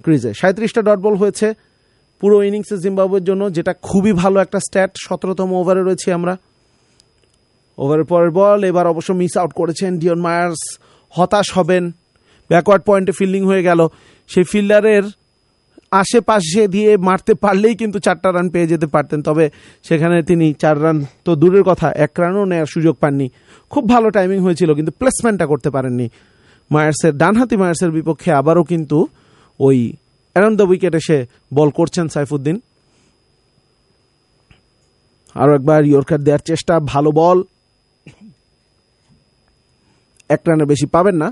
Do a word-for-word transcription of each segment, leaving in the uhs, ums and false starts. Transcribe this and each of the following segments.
ক্রিজে। সাঁত্রিশটা dot ball হয়েছে পুরো ইনিংসে জিম্বাবুয়ের জন্য, যেটা খুবই ভালো একটা স্ট্যাট। সতেরোতম ওভারে রয়েছি আমরা। ওভারের পরের বল এবার অবশ্য মিস আউট করেছেন ডিয়ন মায়ার্স। হতাশ হবেন, ব্যাকওয়ার্ড পয়েন্টে ফিল্ডিং হয়ে গেল। সেই ফিল্ডারের আশেপাশে দিয়ে মারতে পারলেই কিন্তু চারটা রান পেয়ে যেতে পারতেন, তবে সেখানে তিনি চার রান তো দূরের কথা, এক রানও নেওয়ার সুযোগ পাননি। খুব ভালো টাইমিং হয়েছিল কিন্তু প্লেসমেন্টটা করতে পারেননি মায়ার্সের। ডানহাতি মায়ার্সের বিপক্ষে আবারও কিন্তু ওই অ্যারাউন্ড দ্য উইকেট এসে বল করছেন সাইফুদ্দিন। আরও একবার ইয়র্কার দেওয়ার চেষ্টা, ভালো বল, এক রানের বেশি পাবেন না।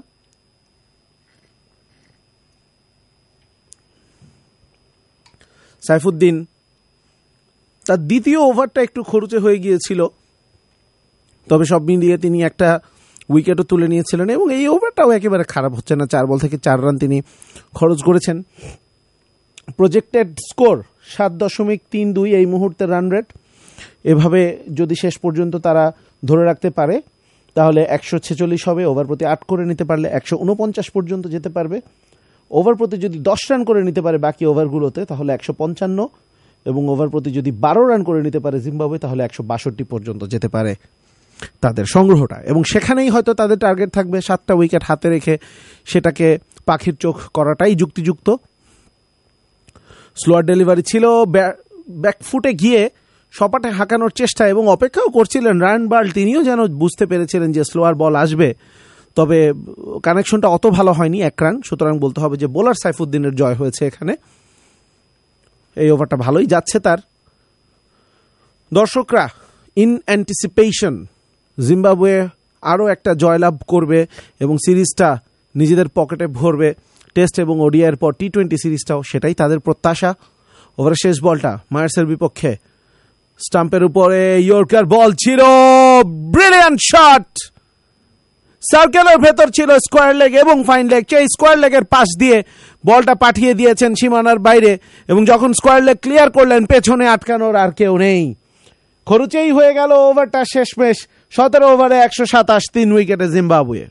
সাইফুদ্দিন তার দ্বিতীয় ওভারটা একটু খরুচে হয়ে গিয়েছিল, তবে সব মিলিয়ে তিনি একটা উইকেটও তুলে নিয়েছিলেন এবং এই ওভারটাও একেবারে খারাপ হচ্ছে না। চার বল থেকে চার রান তিনি খরচ করেছেন। প্রজেক্টেড স্কোর সাত দশমিক তিন দুই এই মুহূর্তে রান রেট। এভাবে যদি শেষ পর্যন্ত তারা ধরে রাখতে পারে তাহলে একশো ছেচল্লিশ হবে। ওভার প্রতি আট করে নিতে পারলে একশো উনপঞ্চাশ পর্যন্ত যেতে পারবে। ওভার প্রতি যদি দশ রান করে নিতে পারে বাকি ওভারগুলোতে তাহলে একশো পঞ্চান্ন, এবং ওভার প্রতি যদি বারো রান করে নিতে পারে জিম্বাবুয়ে তাহলে একশো বাষট্টি পর্যন্ত যেতে পারে তাদের সংগ্রহটা। এবং সেখানেই হয়তো তাদের টার্গেট থাকবে সাতটা উইকেট হাতে রেখে সেটাকে পাখির চোখ করাটাই যুক্তিযুক্ত। স্লোয়ার ডেলিভারি ছিল, ব্যাকফুটে গিয়ে সপাটে হাঁকানোর চেষ্টা, এবং অপেক্ষাও করছিলেন রায়ান বার্ল। তিনিও যেন বুঝতে পেরেছিলেন যে স্লোয়ার বল আসবে, তবে কানেকশনটা অত ভালো হয়নি, এক রান। সুতরাং বলতে হবে যে বোলার সাইফুদ্দিনের জয় হয়েছে এখানে। এই ওভারটা ভালোই যাচ্ছে তার। দর্শকরা ইন অ্যান্টিসিপেশন জিম্বাবুয়ে আরও একটা জয়লাভ করবে এবং সিরিজটা নিজেদের পকেটে ভরবে। টেস্ট এবং ওডিআইয়ের পর টি টোয়েন্টি সিরিজটাও সেটাই তাদের প্রত্যাশা। ওভারের শেষ বলটা মায়ার্সের বিপক্ষে স্টাম্পের উপরে ইয়র্কার বল ছিল, ব্রিলিয়ান্ট শট। সার্কেলের ভেতর ছিল স্কোয়ার লেগ এবং ফাইন লেগ। সেই স্কোয়ার লেগের পাশ দিয়ে বলটা পাঠিয়ে দিয়েছেন সীমানার বাইরে, এবং যখন স্কোয়ার লেগ ক্লিয়ার করলেন পেছনে আটকানোর আর কেউ নেই। খরচেই হয়ে গেল ওভারটা শেষমেশ। সতেরো ওভারে একশো সাতাশ, তিন উইকেটে জিম্বাবুয়ে।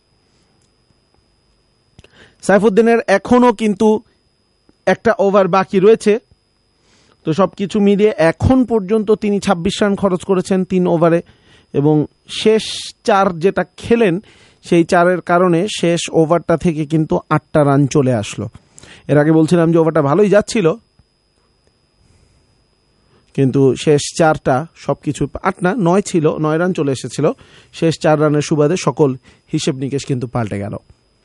সাইফুদ্দিনের এখনও কিন্তু একটা ওভার বাকি রয়েছে, তো সব কিছু মিলিয়ে এখন পর্যন্ত তিনি ছাব্বিশ রান খরচ করেছেন তিন ওভারে, এবং শেষ চার যেটা খেলেন সেই চারের কারণে শেষ ওভারটা থেকে কিন্তু আটটা রান চলে আসলো। এর আগে বলছিলাম যে ওভারটা ভালোই যাচ্ছিল, কিন্তু শেষ চারটা সব কিছু আট না নয় ছিল, নয় রান চলে এসেছিল। শেষ চার রানের সুবাদে সকল হিসেব নিকেশ কিন্তু পাল্টে গেল।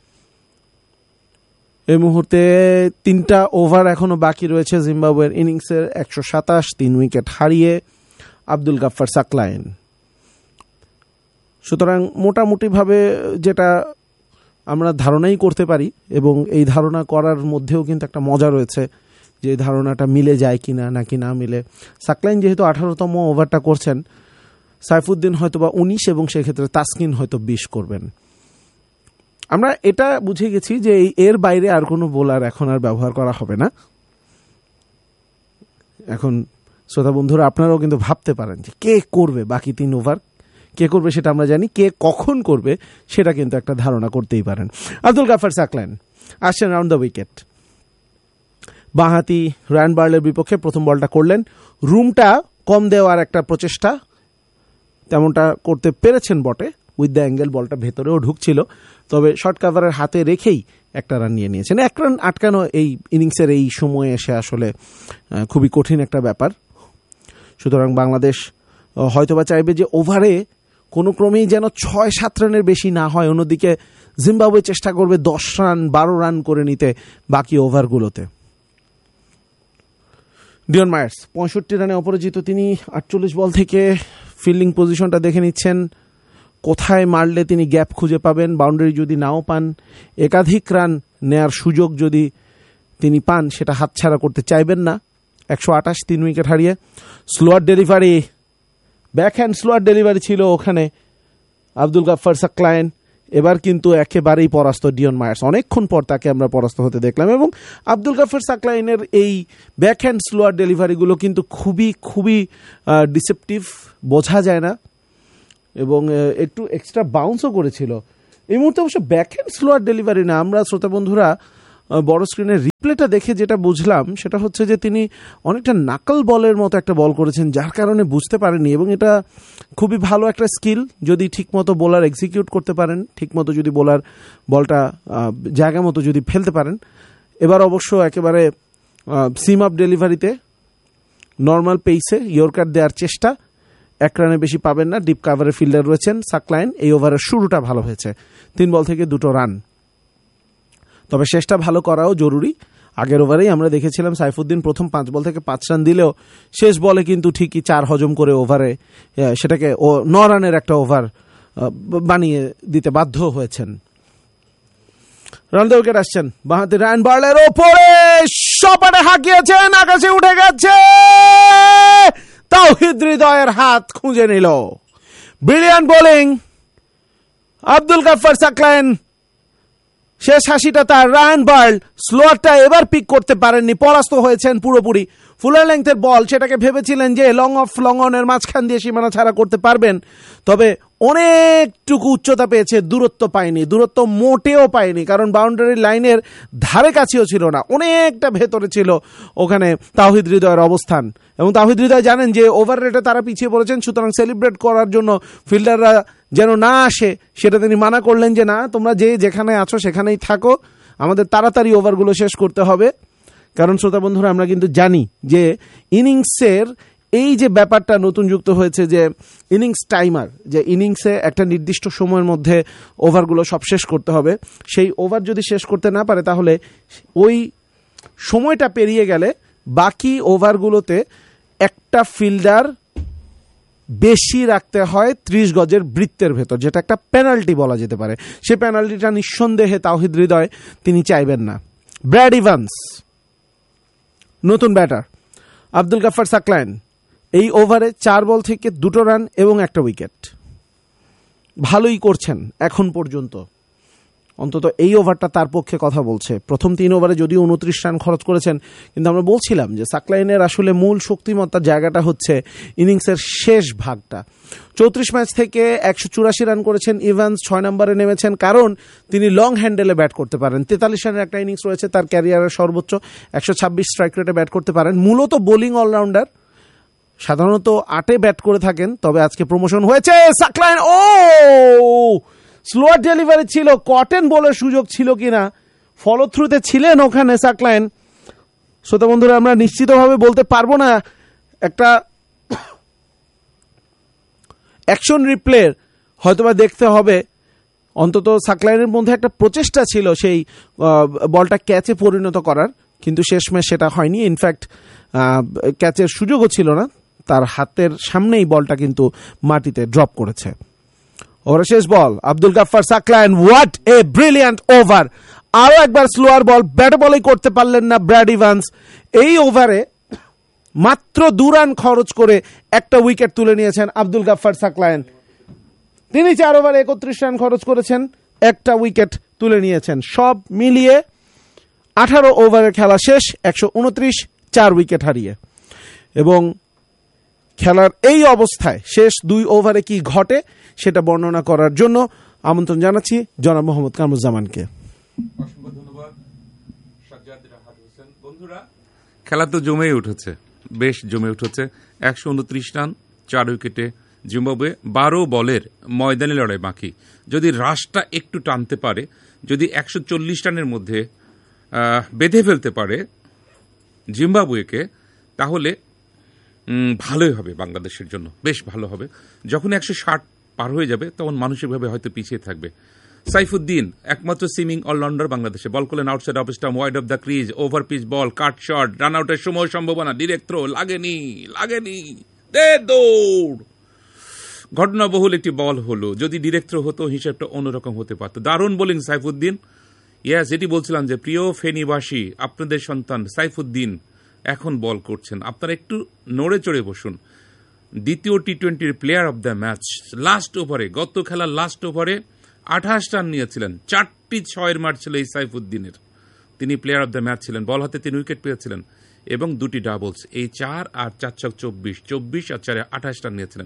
এই মুহূর্তে তিনটা ওভার এখনো বাকি রয়েছে জিম্বাবুয়ের ইনিংসের। একশো সাতাশ, তিন উইকেট হারিয়ে আব্দুল গাফফার সাকলাইন। সুতরাং মোটামুটিভাবে যেটা আমরা ধারণাই করতে পারি, এবং এই ধারণা করার মধ্যেও কিন্তু একটা মজা রয়েছে যে ধারণাটা মিলে যায় কিনা নাকি না মিলে। সাকলাইন যেহেতু আঠারোতম ওভারটা করছেন, সাইফুদ্দিন হয়তো বা উনিশ, এবং সেক্ষেত্রে তাসকিন হয়তো বিশ করবেন। আমরা এটা বুঝে গেছি যে এর বাইরে আর কোনো বোলার এখন আর ব্যবহার করা হবে না। এখন শ্রোতা বন্ধুরা আপনারাও কিন্তু ভাবতে পারেন যে কে করবে বাকি তিন ওভার, কে করবে সেটা আমরা জানি, কে কখন করবে সেটা কিন্তু একটা ধারণা করতেই পারেন। আব্দুল গাফফার সাকলাইন আসছেন রাউন্ড দ্য উইকেট। বাঁহাতি রায়ান বার্লের বিপক্ষে প্রথম বলটা করলেন। রুমটা কম দেওয়ার একটা প্রচেষ্টা, তেমনটা করতে পেরেছেন বটে। উইথ দ্য অ্যাঙ্গেল বলটা ভেতরেও ঢুকছিল, তবে শর্ট কাভারের হাতে রেখেই একটা রান নিয়ে নিয়েছেন। এক রান আটকানো এই ইনিংসের এই সময়ে এসে আসলে খুবই কঠিন একটা ব্যাপার। সুতরাং বাংলাদেশ হয়তোবা চাইবে যে ওভারে কোনো ক্রমেই যেন ছয় সাত রানের বেশি না হয়। অন্যদিকে জিম্বাবুয়ে চেষ্টা করবে দশ রান বারো রান করে নিতে বাকি ওভারগুলোতে। ডিয়ন মায়ার্স পঁয়ষট্টি রানে অপরাজিত তিনি। আটচল্লিশ বল থেকে ফিল্ডিং পজিশনটা দেখে নিচ্ছেন, কোথায় মারলে তিনি গ্যাপ খুঁজে পাবেন। বাউন্ডারি যদি নাও পান, একাধিক রান নেয়ার সুযোগ যদি তিনি পান সেটা হাতছাড়া করতে চাইবেন না। একশো আঠাশ, তিন উইকেট হারিয়ে। Slower delivery, back hand slower delivery ছিল ওখানে আব্দুল গাফফার সাকলাইন। এবার কিন্তু একেবারেই পরাস্ত ডিয়ন মায়ার্স। অনেকক্ষণ পর তাকে আমরা পরাস্ত হতে দেখলাম, এবং আব্দুল গাফফার সাকলাইনের এই ব্যাক হ্যান্ড স্লোয়ার ডেলিভারিগুলো কিন্তু খুবই খুবই ডিসেপটিভ, বোঝা যায় না, এবং একটু এক্সট্রা বাউন্সও করেছিল। এই মুহূর্তে অবশ্য ব্যাক হ্যান্ড স্লোয়ার ডেলিভারি না, আমরা শ্রোতা বন্ধুরা বড় স্ক্রিনের রিপ্লেটা দেখে যেটা বুঝলাম সেটা হচ্ছে যে তিনি অনেকটা নাকল বলের মতো একটা বল করেছেন, যার কারণে বুঝতে পারেননি। এবং এটা খুবই ভালো একটা স্কিল, যদি ঠিকমতো বোলার এক্সিকিউট করতে পারেন, ঠিকমতো যদি বোলার বলটা জায়গা মতো যদি ফেলতে পারেন। এবার অবশ্য একেবারে সিম আপ ডেলিভারিতে নর্মাল পেইসে ইয়র্কার দেওয়ার চেষ্টা, এক রানে বেশি পাবেন না, ডিপ কাভারের ফিল্ডার রয়েছেন সাকলাইন। এই ওভারের শুরুটা ভালো হয়েছে, তিন বল থেকে দুটো রান, তবে শেষটা ভালো করাও জরুরি। আগের ওভারেই আমরা দেখেছিলাম সাইফুদ্দিন প্রথম পাঁচ বল থেকে পাঁচ রান দিলেও শেষ বলে কিন্তু ঠিকই চার হজম করে ওভারে সেটাকে ও ন রানের একটা ওভার বানিয়ে দিতে বাধ্য হয়েছেন। রানতে উইকেট আসছেন বাঁহাতি রায়ান বার্লের ওপরে, সপাটে হাঁকিয়েছেন, আকাশে উঠে গেছে, তাওহিদ হৃদয়ের হাত খুঁজে নিল। ব্রিলিয়ান্ট বোলিং আব্দুল গাফফার সাকলাইন, শেষ হাসিটা তার। রায়ান বার্ল স্লোয়ারটা এবার পিক করতে পারেননি, পরাস্ত হয়েছেন পুরোপুরি। ফুলার লেংথের বল, সেটাকে ভেবেছিলেন যে লং অফ লং অনের মাঝখান দিয়ে সীমানা ছাড়া করতে পারবেন, তবে অনেকটুকু উচ্চতা পেয়েছে, দূরত্ব পায়নি, দূরত্ব মোটেও পায়নি, কারণ বাউন্ডারি লাইনের ধারে কাছেও ছিল না, অনেকটা ভেতরে ছিল ওখানে তাওহিদ হৃদয়ের অবস্থান। এবং তাওহিদ হৃদয় জানেন যে ওভার রেটে তারা পিছিয়ে পড়েছেন, সুতরাং সেলিব্রেট করার জন্য ফিল্ডাররা যেন না আসে সেটা তিনি মানা করলেন, যে না, তোমরা যে যেখানে আছো সেখানেই থাকো, আমাদের তাড়াতাড়ি ওভারগুলো শেষ করতে হবে। কারণ শ্রোতা বন্ধুরা, আমরা কিন্তু জানি যে ইনিংসের এই যে ব্যাপারটা নতুন যুক্ত হয়েছে, যে ইনিংস টাইমার, যে ইনিংসে একটা নির্দিষ্ট সময়ের মধ্যে ওভারগুলো সব শেষ করতে হবে, সেই ওভার যদি শেষ করতে না পারে তাহলে ওই সময়টা পেরিয়ে গেলে বাকি ওভারগুলোতে একটা ফিল্ডার বেশি রাখতে হয় ত্রিশ গজের বৃত্তের ভেতর, যেটা একটা পেনাল্টি বলা যেতে পারে। সে পেনাল্টিটা নিঃসন্দেহে তাওহিদ হৃদয় তিনি চাইবেন না। ব্র্যাড ইভান্স নতুন ব্যাটার, আব্দুল গাফফার সাকলাইন এই ওভারে চার বল থেকে দুটো রান এবং একটা উইকেট, ভালোই করছেন এখন পর্যন্ত, অন্তত এই ওভারটা তার পক্ষে কথা বলছে। প্রথম তিন ওভারে যদিও উনত্রিশ রান খরচ করেছেন, কিন্তু আমরা বলছিলাম যে সাকলাইনের আসলে মূল শক্তিমত্তার জায়গাটা হচ্ছে ইনিংসের শেষ ভাগটা। চৌত্রিশ ম্যাচ থেকে একশো চুরাশি রান করেছেন ইভান্স, ছয় নম্বরে নেমেছেন, কারণ তিনি লং হ্যান্ডেলে ব্যাট করতে পারেন। তেতাল্লিশ রানের একটা ইনিংস রয়েছে তার ক্যারিয়ারের সর্বোচ্চ, একশো ছাব্বিশ স্ট্রাইক রেটে ব্যাট করতে পারেন। মূলত বোলিং অলরাউন্ডার, সাধারণত আটে ব্যাট করে থাকেন, তবে আজকে প্রমোশন হয়েছে সাকলাইন। ও স্লোয়ার ডেলিভারি ছিল, কটেন বলের সুযোগ ছিল কিনা, ফলো থ্রুতে ছিলেন ওখানে সাকলাইন। শ্রোতা বন্ধুরা, আমরা নিশ্চিতভাবে বলতে পারবো না, একটা অ্যাকশন রিপ্লের হয়তোবা দেখতে হবে, অন্তত সাকলাইনের মধ্যে একটা প্রচেষ্টা ছিল সেই বলটা ক্যাচে পরিণত করার, কিন্তু শেষমেশ সেটা হয়নি। ইনফ্যাক্ট ক্যাচের সুযোগও ছিল না, তার হাতের সামনেই বলটা কিন্তু মাটিতে ড্রপ করেছে। ওভারের শেষ বল, Abdul Gaffar Saqlain, what a brilliant over. আরো একবার স্লোয়ার বল, ব্যাট বলেই করতে পারলেন না ব্র্যাড ইভান্স। এই ওভারে মাত্র দু রান খরচ করে একটা উইকেট তুলে নিয়েছেন আব্দুল গাফফার সাকলাইন। তিনি চার ওভারে একত্রিশ রান খরচ করেছেন, একটা উইকেট তুলে নিয়েছেন। সব মিলিয়ে আঠারো ওভারের খেলা শেষ, একশো উনত্রিশ, চার উইকেট হারিয়ে। এবং খেলার এই অবস্থায় শেষ দুই ওভারে কি ঘটে সেটা বর্ণনা করার জন্য আমন্ত্রণ জানাচ্ছি জনাব মোহাম্মদ কামরুজ্জামানকে। অসংখ্য ধন্যবাদ সাজ্জাদ রাহাত হোসেন। বন্ধুরা, খেলা তো জমেই উঠেছে, বেশ জমে উঠেছে। একশো উনত্রিশ রান, চার উইকেটে জিম্বাবুয়ে, বারো বলের ময়দানি লড়াই বাকি। যদি রাশটা একটু টানতে পারে, যদি একশো চল্লিশ রানের মধ্যে বেঁধে ফেলতে পারে জিম্বাবুয়েকে, তাহলে ভালোই হবে বাংলাদেশের জন্য, বেশ ভালো হবে। যখন একশো ষাট পার হয়ে যাবে তখন মানসিকভাবে হয়তো পিছিয়ে থাকবে। সাইফুদ্দিন একমাত্র সিমিং অলরাউন্ডার বাংলাদেশে, বল করলেন outside of stump, wide of the crease, over pitch ball, cut shot, run আউটের সময় সম্ভাবনা, ডিরেক্ট থ্রো, লাগেনি লাগেনি দে দৌড়। ঘটনাবহুল একটি বল হলো, যদি ডিরেক্ট থ্রো হতো হিসেবটা অন্যরকম হতে পারত। দারুণ বোলিং সাইফুদ্দিন। ইয়াস, এটি বলছিলাম যে প্রিয় ফেনীবাসী, আপনাদের সন্তান সাইফুদ্দিন এখন বল করছেন, আপনারা একটু নড়ে চড়ে বসুন। দ্বিতীয় টি টোয়েন্টির player of the match, last ওভারে, গত খেলার লাস্ট ওভারে আঠাশ রান নিয়েছিলেন, চারটি ছয়ের মার ছিল এই সাইফুদ্দিনের, তিনি প্লেয়ার অব দ্য ম্যাচ ছিলেন। বল হাতে তিন উইকেট পেয়েছিলেন এবং দুটি ডাবলস, এই চার আর চার ছক চব্বিশ, চব্বিশ আর চারে আঠাশ রান নিয়েছিলেন।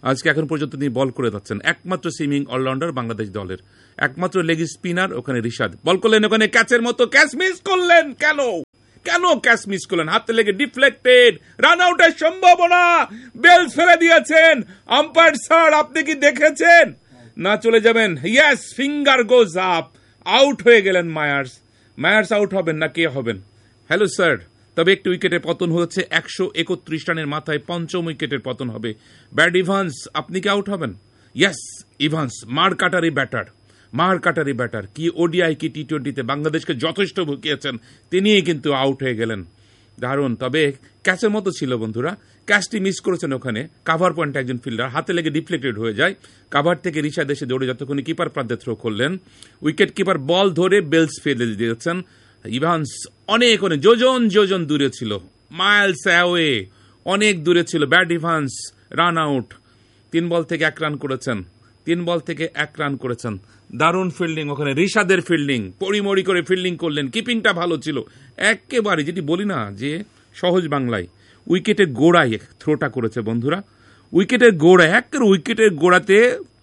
আজকে এখন পর্যন্ত তিনি বল করে যাচ্ছেন, একমাত্র সুইমিং অলরাউন্ডার বাংলাদেশ দলের, একমাত্র লেগ স্পিনার ওখানে রিশাদ। বল করলেন ওখানে ক্যাচের মতো, ক্যাচ মিস করলেন। কেন কেন ক্যাচ মিস করলেন? হাতে লেগে ডিফ্লেক্টেড, রান আউটের সম্ভাবনা, বেলস ফেলে দিয়েছেন। আম্পায়ার স্যার আপনি কি দেখেছেন? না চলে যাবেন। ইয়েস, ফিঙ্গার গোজ আপ, আউট হয়ে গেলেন মায়ার্স। মায়ার্স আউট হবেন না কে হবেন? হ্যালো স্যার, তবে একটি উইকেটের পতন হচ্ছে একশো একত্রিশ রানের মাথায় পঞ্চম উইকেটের পতন হবে। ব্যাড ইভান্স, আপনি কি আউট হবেন? ইয়েস ইভান্স, মার কাটারি ব্যাটার, মার কাটারি ব্যাটার, কি ওডিআই কি টি টোয়েন্টিতে বাংলাদেশকে যথেষ্ট ভুগিয়েছেন, তিনিই কিন্তু আউট হয়ে গেলেন। দারুণ, তবে ক্যাচের মতো ছিল বন্ধুরা, ক্যাচটি মিস করেছেন ওখানে। কাভার পয়েন্ট একজন ফিল্ডার, হাতে লেগে ডিফ্লেক্টেড হয়ে যায়। কাভার থেকে রিশাদ এসে দৌড়ে যতক্ষণ কিপার প্রান্তে থ্রো করলেন, উইকেট কিপার বল ধরে বেলস ফেলে দিয়েছেন। ইভান্স অনেক অনেক যোজন যোজন দূরে ছিল, মাইলস অ্যাওয়ে, অনেক দূরে ছিল। ব্যাড ইভান্স রান আউট, তিন বল থেকে এক রান করেছেন, তিন বল থেকে এক রান করেছেন। দারুণ ফিল্ডিং ওখানে, রিশাদের ফিল্ডিং, পরিমরি করে ফিল্ডিং করলেন, কিপিংটা ভালো ছিল একেবারে, যেটি বলি না যে সহজ বাংলায় উইকেটের গোড়ায় থ্রোটা করেছে বন্ধুরা, উইকেটের গোড়ায়, একেবারে উইকেটের গোড়াতে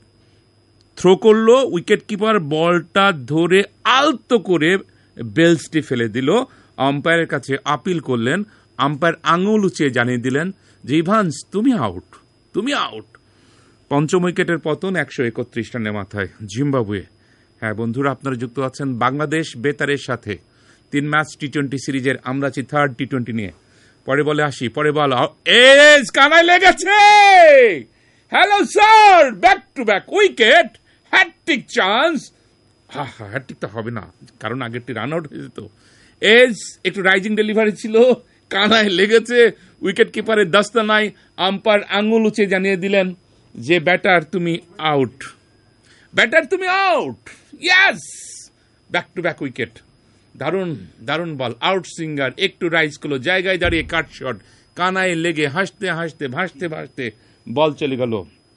থ্রো করলো। উইকেট কিপার বলটা ধরে আলতো করে বেলসটি ফেলে দিল। আম্পায়ারের কাছে আপিল করলেন, আম্পায়ার আঙুল উঁচিয়ে জানিয়ে দিলেন যে ইভান্স তুমি আউট, তুমি আউট। পঞ্চম উইকেটের পতন একশো একত্রিশ রানের মাথায় জিম্বাবুয়ে। হ্যাঁ বন্ধুরা, আপনারা যুক্ত আছেন বাংলাদেশ বেতারের সাথে। তিন ম্যাচ টি টোয়েন্টি সিরিজের আমরা আছি থার্ড টি টোয়েন্টি নিয়ে। পরে বলে আসি, পরে বল এজ কানায় লেগেছে। Hello sir, back to back wicket, hat trick chance. Ha Ha hat trick তো হবে না, কারণ আগেরটি রান আউট হয়ে যেত। এজ একটু রাইজিং ডেলিভারি ছিল, কানায় লেগেছে, উইকেট কিপারের দস্তা নাই। আম্পায়ার আঙুল উঁচে জানিয়ে দিলেন যে ব্যাটার তুমি আউট, ব্যাটার তুমি out. Yes, back to back wicket. দারুণ দারুণ বল, আউট সিঙ্গার একটু রাইজ করলো, জায়গায় দাঁড়িয়ে কাট শট, কানায় লেগে হাসতে হাসতে ভাসতে ভাসতে বল চলে গেল।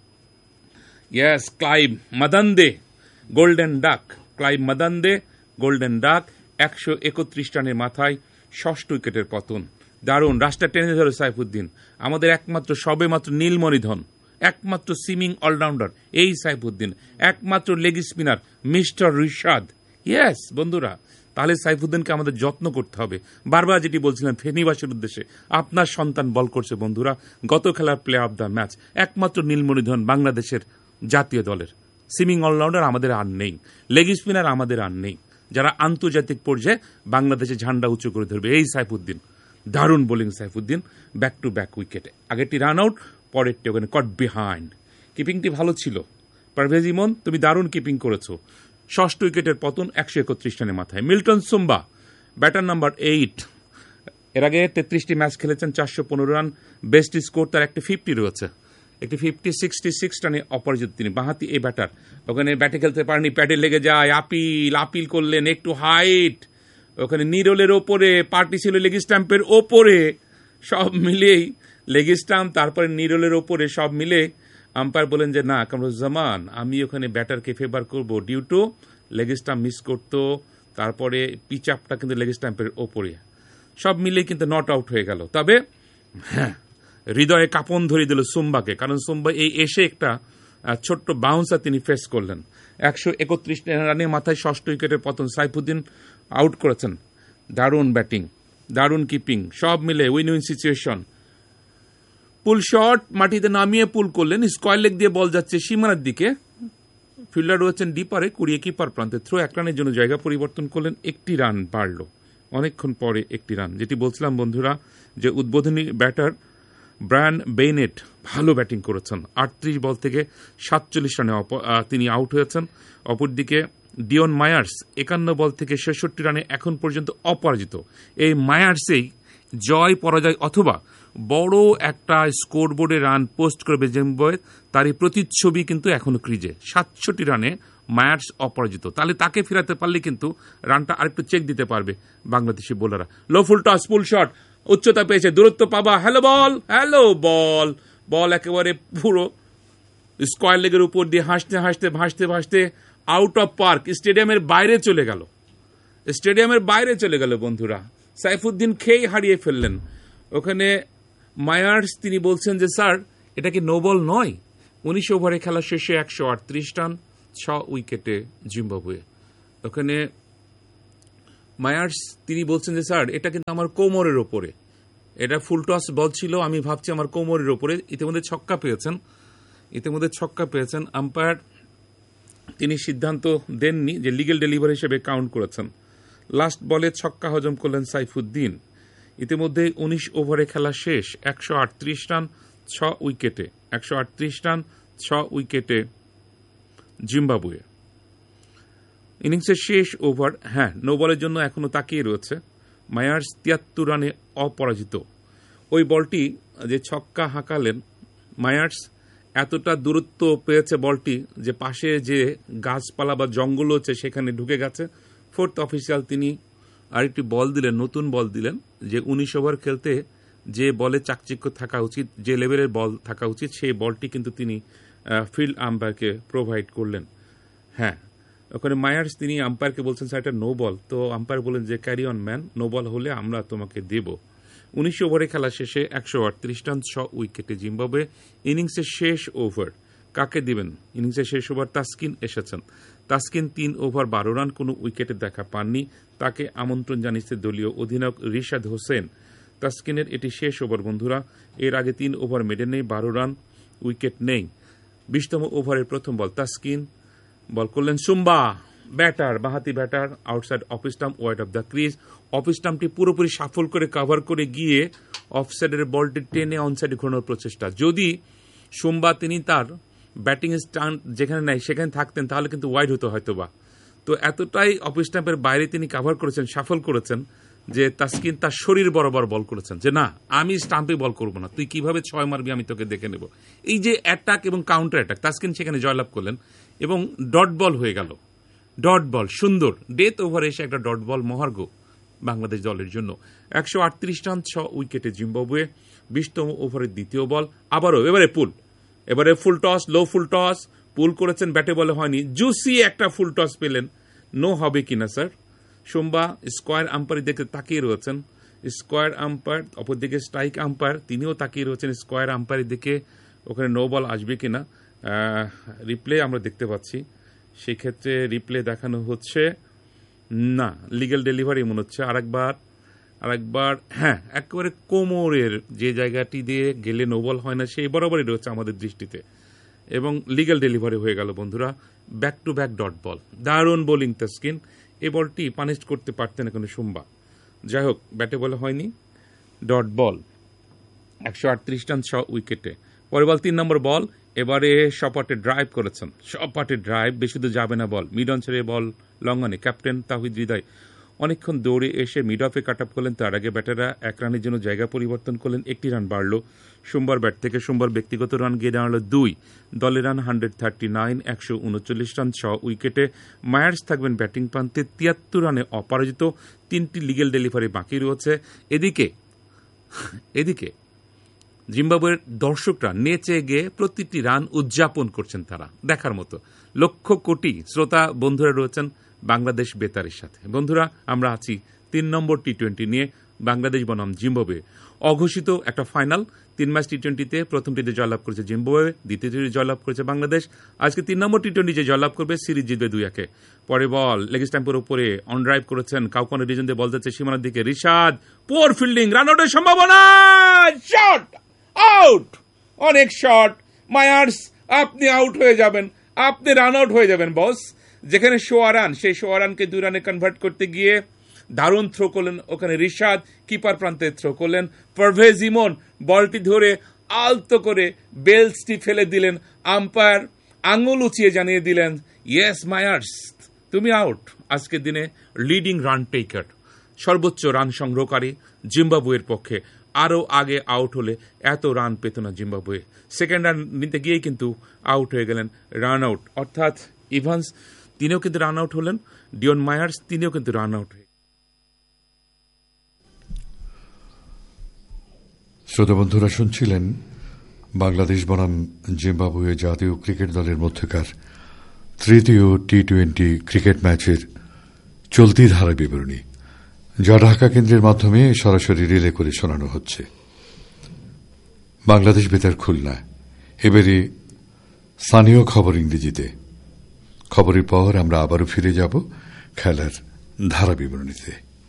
Yes, Clive মাদান্দে golden duck, Clive মাদান্দে golden duck. একশো একত্রিশ রানের মাথায় ষষ্ঠ উইকেটের পতন। দারুণ, রাস্তা টেনে ধরে সাইফুদ্দিন, আমাদের একমাত্র সবে মাত্র নীলমণিধন, একমাত্র সুইমিং অলরাউন্ডার এই সাইফুদ্দিন, একমাত্র leg spinner mister Rishad. Yes বন্ধুরা, তাহলে সাইফুদ্দিনকে আমাদের যত্ন করতে হবে। বারবার যেটি বলছিলাম ফেনীবাসীর উদ্দেশ্যে, আপনার সন্তান বল করছে বন্ধুরা, গত খেলার প্লেয়ার অব দ্য ম্যাচ একমাত্র নীলমণিধন বাংলাদেশের জাতীয় দলের। সুইমিং অলরাউন্ডার আমাদের আর নেই, লেগ স্পিনার আমাদের আর নেই, যারা আন্তর্জাতিক পর্যায়ে বাংলাদেশের ঝান্ডা উঁচু করে ধরবে এই সাইফুদ্দিন। দারুণ bowling Saifuddin, back to back উইকেটে, আগেরটি রান আউট, পরেরটি ওখানে কট বিহাইন্ড। কিপিংটি ভালো ছিল, পারভেজ ইমন তুমি দারুণ কিপিং করেছো। ষষ্ঠ উইকেটের পতন একশো একত্রিশ রানের মাথায়। মিল্টন সুম্বা ব্যাটার নাম্বার এইট, এর আগে তেত্রিশটি ম্যাচ খেলেছেন, চারশো পনেরো রান, বেস্ট স্কোর তার একটি ফিফটি রয়েছে, একটি ফিফটি সিক্সটি সিক্স রানে অপরাজিত তিনি। বাঁহাতি এই ব্যাটার, ওখানে ব্যাটে খেলতে পারেনি, প্যাডে লেগে যায়, আপিল আপিল করলেন, একটু হাইট, ওখানে নিরোলের ওপরে, পার্টি ছিল লেগ স্ট্যাম্পের ওপরে, সব মিলেই লেগ স্টাম্প তারপরে নিরোলের ওপরে সব মিলে আম্পায়ার বলেন যে না কামরুজ্জামান, আমি ওখানে ব্যাটারকে ফেভার করব, due to leg stump miss করতো, তারপরে পিচ আপটা কিন্তু লেগ স্টাম্পের ওপরে, সব মিলে কিন্তু নট আউট হয়ে গেল। তবে হ্যাঁ, হৃদয়ে কাঁপন ধরিয়ে দিল সুম্বাকে, কারণ সুম্বা এই এসে একটা ছোট্ট বাউন্সার তিনি ফেস করলেন। একশো একত্রিশ রানের মাথায় ষষ্ঠ উইকেটের পতন, সাইফুদ্দিন আউট করেছেন। দারুণ ব্যাটিং, দারুণ কিপিং, সব মিলে উইন উইন সিচুয়েশন। পুল শট মাটিতে নামিয়ে পুল করলেন, স্কোয়ার লেগ দিয়ে বল যাচ্ছে সীমানার দিকে, ফিল্ডার রয়েছেন ডিপারে, কুড়িয়ে কিপার প্রান্তে, থ্রো এক রানের জন্য জায়গা পরিবর্তন করলেন, একটি রান বাড়ল অনেকক্ষণ পরে, একটি রান। যেটি বলছিলাম বন্ধুরা যে উদ্বোধনী ব্যাটার ব্রায়ান বেইনেট ভালো ব্যাটিং করেছেন, আটত্রিশ বল থেকে সাতচল্লিশ রানে তিনি আউট হয়েছেন। অপরদিকে ডিওন মায়ার্স একান্ন বল থেকে ছেষট্টি রানে এখন পর্যন্ত অপরাজিত। এই মায়ার্সেই জয় পরাজয় অথবা বড় একটা স্কোরবোর্ডে রান পোস্ট করবে জিম্বাবুয়ে, তারই প্রতিচ্ছবি কিন্তু এখনো ক্রিজে। সাতষট্টি রানে মায়ার্স অপরাজিত, তাহলে তাকে ফেরাতে পারলে কিন্তু রানটা আরেকটু চেক দিতে পারবে বাংলাদেশি বোলাররা। লো ফুল টস, ফুল শট, উচ্চতা পেয়েছে, দূরত্ব পাবা, হ্যালো বল, হ্যালো বল, বল একেবারে পুরো স্কোয়ার লেগের উপর দিয়ে হাসতে হাসতে ভাসতে ভাসতে আউট অফ পার্ক, স্টেডিয়ামের বাইরে চলে গেল, স্টেডিয়ামের বাইরে চলে গেল বন্ধুরা। সাইফুদ্দিন খেয়ে হারিয়ে ফেললেন ওখানে। মায়ার্স তিনি বলছেন যে স্যার এটা কি নো বল নয়, উনিশ ওভারে খেলা শেষে একশো আটত্রিশ রান, ছ উইকেটে জিম্বাবুয়ে। ওখানে মায়ার্স তিনি বলছেন যে স্যার এটা কিন্তু আমার কোমরের ওপরে, এটা ফুল টস বল ছিল, আমি ভাবছি আমার কোমরের ওপরে। ইতিমধ্যে ছক্কা পেয়েছেন, ইতিমধ্যে ছক্কা পেয়েছেন আম্পায়ার তিনি সিদ্ধান্ত দেননি যে লিগেল ডেলিভারি হিসেবে কাউন্ট করেছেন। লাস্ট বলে ছক্কা হজম করলেন সাইফুদ্দিন। ইতিমধ্যে উনিশ ওভারে খেলা শেষ, একশো আটত্রিশ রান, ছ উইকেটে একশো আটত্রিশ রান, ছ উইকেটে জিম্বাবুয়ে। ইনিংসের শেষ ওভার, হ্যাঁ নো বলের জন্য এখনো তাকিয়ে রয়েছে মায়ার্স, তিয়াত্তর রানে অপরাজিত। ওই বলটি যে ছক্কা হাঁকালেন মায়ার্স, এতটা দূরত্ব পেয়েছে বলটি যে পাশে যে গাছপালা বা জঙ্গল হচ্ছে সেখানে ঢুকে গেছে। ফোর্থ অফিসিয়াল তিনি আরেকটি বল দিলেন, নতুন বল দিলেন, যে উনিশ ওভার খেলতে যে বলে চাকচিক্য থাকা উচিত, যে লেভেলের বল থাকা উচিত, সেই বলটি কিন্তু তিনি ফিল্ড আম্পায়ারকে প্রোভাইড করলেন। হ্যাঁ, ওখানে মায়ার্স তিনি আম্পায়ারকে বলছেন স্যার এটা নো বল, তো আম্পায়ার বলেন যে carry on man, no ball হলে আমরা তোমাকে দেব। উনিশ ওভারে খেলা শেষে একশো আটত্রিশ রান, ছ উইকেটে জিম্বাবুয়ে। ইনিংসের শেষ ওভার কাকে দিবেন? ইনিংসের শেষ ওভার তাসকিন এসেছেন। তাসকিন তিন ওভার বারো রান, কোনো উইকেটে দেখা পাননি। তাকে আমন্ত্রণ জানিয়েছে দলীয় অধিনায়ক রিশাদ হোসেন। তাসকিনের এটি শেষ ওভার বন্ধুরা। এর আগে তিন ওভার মেডেন নেই, বারো রান, উইকেট নেই। বিশতম ওভারের প্রথম বল তাসকিন, বল করলেন সুম্বা, batter, বাহাতি batter, outside of stump, wide of the crease. Of স্টাম্পটি পুরোপুরি সাফল করে কাভার করে গিয়ে অফসাইডের বলটি টেনে অনসাইডে ঘোরানোর প্রচেষ্টা। যদি সুম্বা তিনি তার ব্যাটিং স্টান্ট যেখানে নাই সেখানে থাকতেন তাহলে কিন্তু ওয়াইড হতো হয়তোবা। তো এতটাই অফ স্টাম্পের বাইরে তিনি কাভার করেছেন, সাফল করেছেন যে তাসকিন তার শরীর বরাবর বল করেছেন যে না আমি স্টাম্পে বল করবো না, তুই কিভাবে ছয় মারবি আমি তোকে দেখে নেব। এই যে অ্যাটাক এবং কাউন্টার অ্যাটাক, তাসকিন সেখানে জয়লাভ করলেন এবং ডট বল হয়ে গেল। ডট বল সুন্দর, ডেথ ওভারে এসে একটা ডট বল মহার্ঘ বাংলাদেশ দলের জন্য। একশো আটত্রিশ রান, ছ উইকেটে জিম্বাবুয়ে। বিশতম ওভারের দ্বিতীয় বল, আবারও এবারে পুল, এবারে ফুল টস, লো ফুল টস, পুল করেছেন, ব্যাটে বলে হয়নি, জুসি একটা ফুল টস পেলেন, নো হবে কিনা স্যার। সোমবা স্কোয়ার আম্পায়ার দেখে তাকিয়ে রয়েছেন, স্কোয়ার আম্পায়ার, অপরদিকে স্ট্রাইক আম্পায়ার তিনিও তাকিয়ে রয়েছেন স্কোয়ার আম্পায়ারের দিকে, ওখানে নো বল আসবে কিনা। রিপ্লে আমরা দেখতে পাচ্ছি, সেই ক্ষেত্রে রিপ্লে দেখানো হচ্ছে না, লিগ্যাল ডেলিভারি মনে হচ্ছে। আরেকবার আরেকবার হ্যাঁ, একেবারে কোমরের যে জায়গাটি দিয়ে গেলে নো বল হয় না সেই বরাবরই রয়েছে আমাদের দৃষ্টিতে, এবং লিগ্যাল ডেলিভারি হয়ে গেল বন্ধুরা। Back to back dot ball, দারুণ বোলিং তাসকিন। এই বলটি পানিশ করতে পারতেন এখন সোমবা, যাই হোক ব্যাটে বলে হয়নি, ডট বল। একশো আটত্রিশ রান, ছ উইকেটে। পরে বল তিন নম্বর বল, এবারে সপাটে ড্রাইভ করেছেন, সপাটে ড্রাইভ, বেশি তো যাবে না বল, মিড অন ছেড়ে বল লঙ্ঘনে। ক্যাপ্টেন তাহিদ হৃদয় অনেকক্ষণ দৌড়ে এসে মিড অফে কাট আপ করলেন, তার আগে ব্যাটাররা এক রানের জন্য জায়গা পরিবর্তন করলেন, একটি রান বাড়ল সোমবার ব্যাট থেকে। সোমবার ব্যক্তিগত রান গিয়ে দাঁড়ালো দুই, দলের রান হান্ড্রেড থার্টি নাইন, একশো উনচল্লিশ রান, ছ উইকেটে। মায়ার্স থাকবেন ব্যাটিং প্রান্তে, তিয়াত্তর রানে অপরাজিত, তিনটি লিগেল ডেলিভারি বাকি রয়েছে। এদিকে এদিকে জিম্বাবুয়ের দর্শকরা নেচে গিয়ে প্রতিটি রান উদযাপন করছেন, তারা দেখার মতো। লক্ষ কোটি শ্রোতা বন্ধুরা রয়েছেন বাংলাদেশ বেতারের সাথে। বন্ধুরা আমরা আছি তিন নম্বর টি টোয়েন্টি নিয়ে, বাংলাদেশ বনাম জিম্বাবুয়ে। অঘোষিত একটা ফাইনাল, তিন ম্যাচ টি টোয়েন্টিতে প্রথমটিতে জয়লাভ করেছে জিম্বাবুয়ে, দ্বিতীয়টিতে জয়লাভ করেছে বাংলাদেশ। আজকে তিন নম্বর টি টোয়েন্টি যে জয়লাভ করবে সিরিজ জিতবে দুই একে। পরে বল লেগ স্ট্যাম্পের উপরে অন ড্রাইভ করেছেন, কাউকনের রিজন দিয়ে বল যাচ্ছে সীমানার দিকে, রিশাদ পোর ফিল্ডিং, রান আউটের সম্ভাবনা, শট আউট, অনেক শট। মায়ার্স আপনি আউট হয়ে যাবেন, আপনি রান আউট হয়ে যাবেন বস। যেখানে সোয়া রান, সেই সোয়া রানকে দুই রানে কনভার্ট করতে গিয়ে দারুণ থ্রো করলেন ওখানে রিশাদ, কিপার প্রান্তে থ্রো করলেন পারভেজ ইমন, বলটি ধরে আলতো করে বেলসটি ফেলে দিলেন, আম্পায়ার আঙুল উঁচিয়ে জানিয়ে দিলেন ইয়েস মায়ার্স তুমি আউট। আজকের দিনে লিডিং রান টেকার, সর্বোচ্চ রান সংগ্রহকারী জিম্বাবুয়ের পক্ষে। আরও আগে আউট হলে এত রান পেত না জিম্বাবুয়ে। সেকেন্ড রান নিতে গিয়েই কিন্তু আউট হয়ে গেলেন, রান আউট। অর্থাৎ ইভান্স তিনিও কিন্তু রান আউট হলেন, ডিওন মায়ার্স তিনিও কিন্তু রান আউট হয়ে। শ্রোতা বন্ধুরা শুনছিলেন বাংলাদেশ বনাম জিম্বাবুয়ে জাতীয় ক্রিকেট দলের মধ্যকার তৃতীয় টি টোয়েন্টি ক্রিকেট ম্যাচের চলতি ধারা বিবরণী, যা ঢাকা কেন্দ্রের মাধ্যমে সরাসরি রিলে করে শোনানো হচ্ছে। বাংলাদেশ বেতার খুলনা এবারে স্থানীয় খবর ইংরেজিতে। খবরের পর আমরা আবারও ফিরে যাব খেলার ধারা বিবরণীতে।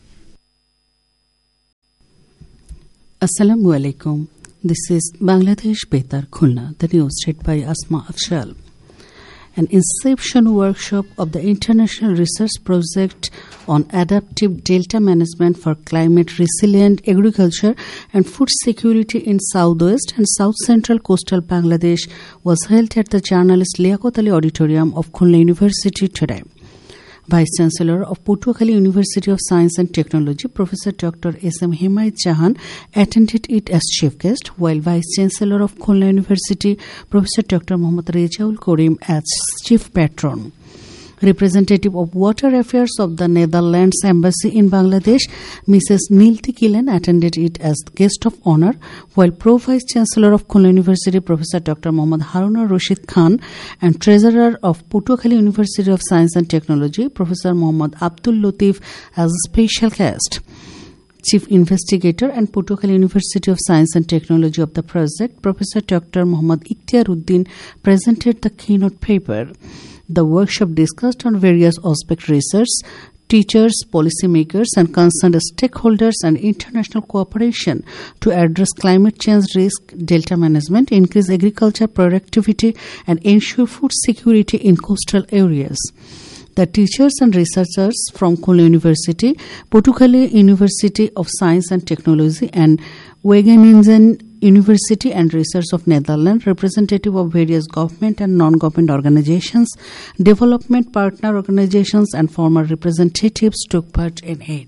Assalamu alaikum. This is Bangladesh Betar Khulna, the news read by Asma Afshal. An inception workshop of the International Research Project on Adaptive Delta Management for Climate Resilient Agriculture and Food Security in Southwest and South Central Coastal Bangladesh was held at the journalist Liaquat Ali Auditorium of Khulna University today. Vice-Chancellor of Patuakhali University of Science and Technology, Professor Doctor S M Himayat Jahan, attended it as chief guest, while Vice-Chancellor of Khulna University, Professor Doctor Mohammad Rejaul Karim, as chief patron. Representative of Water Affairs of the Netherlands Embassy in Bangladesh, Missus Nilti Kilen, attended it as guest of honor, while Pro-Vice Chancellor of Khulna University, Professor Doctor Mohammad Haruna Rashid Khan, and Treasurer of Patuakhali University of Science and Technology, Professor Mohammad Abdul Latif, as a special guest. Chief Investigator and Patuakhali University of Science and Technology of the project, Professor Doctor Mohammad Ikhtiaruddin, presented the keynote paper. The workshop discussed on various aspects: research, teachers, policymakers, and concerned stakeholders, and international cooperation to address climate change risk, delta management, increase agriculture productivity, and ensure food security in coastal areas. The teachers and researchers from Khulna University, Patuakhali University of Science and Technology, and Wageningen University and Research of Netherlands, representative of various government and non-government organizations, development partner organizations, and former representatives took part in it.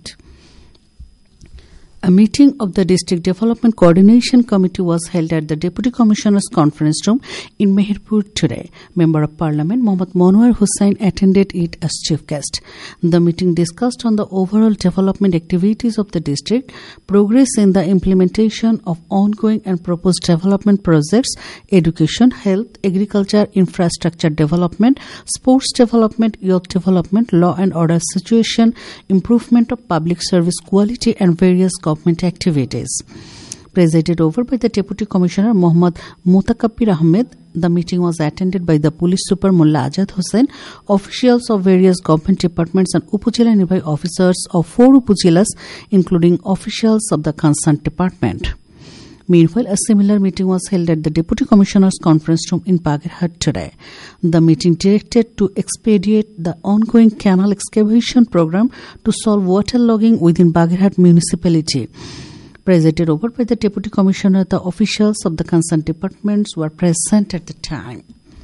A meeting of the District Development Coordination Committee was held at the Deputy Commissioner's Conference Room in Meherpur today. Member of Parliament Mohammad Monwar Hussain attended it as chief guest. The meeting discussed on the overall development activities of the district, progress in the implementation of ongoing and proposed development projects, education, health, agriculture, infrastructure development, sports development, youth development, law and order situation, improvement of public service quality, and various government activities. Presided over by the Deputy Commissioner Mohammad Mutakabbir Ahmed, the meeting was attended by the Police Super Mullah Ajad Hussain, officials of various government departments, and Upazila Nirbahi officers of four Upazilas, including officials of the concerned department. Meanwhile, a similar meeting was held at the Deputy Commissioner's Conference Room in Bagherhat today. The meeting directed to expedite the ongoing canal excavation program to solve waterlogging within Bagherhat municipality. Presided over by the Deputy Commissioner, the officials of the concerned departments were present at the time.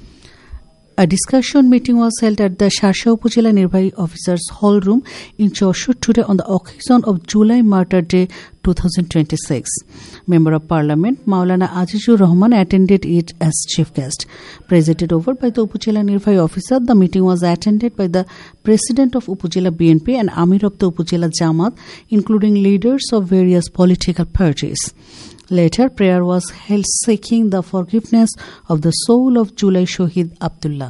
A discussion meeting was held at the Sharsha Upazila Nirbahi Officers Hall Room in Chorshur today on the occasion of July Martyr Day twenty twenty-six. Member of Parliament Maulana Azizur Rahman attended it as chief guest. Presided over by the Upazila Nirbahi officer, the meeting was attended by the President of Upazila B N P and Amir of the Upazila Jamaat, including leaders of various political parties. Later, prayer was held seeking the forgiveness of the soul of Julai Shohid Abdullah.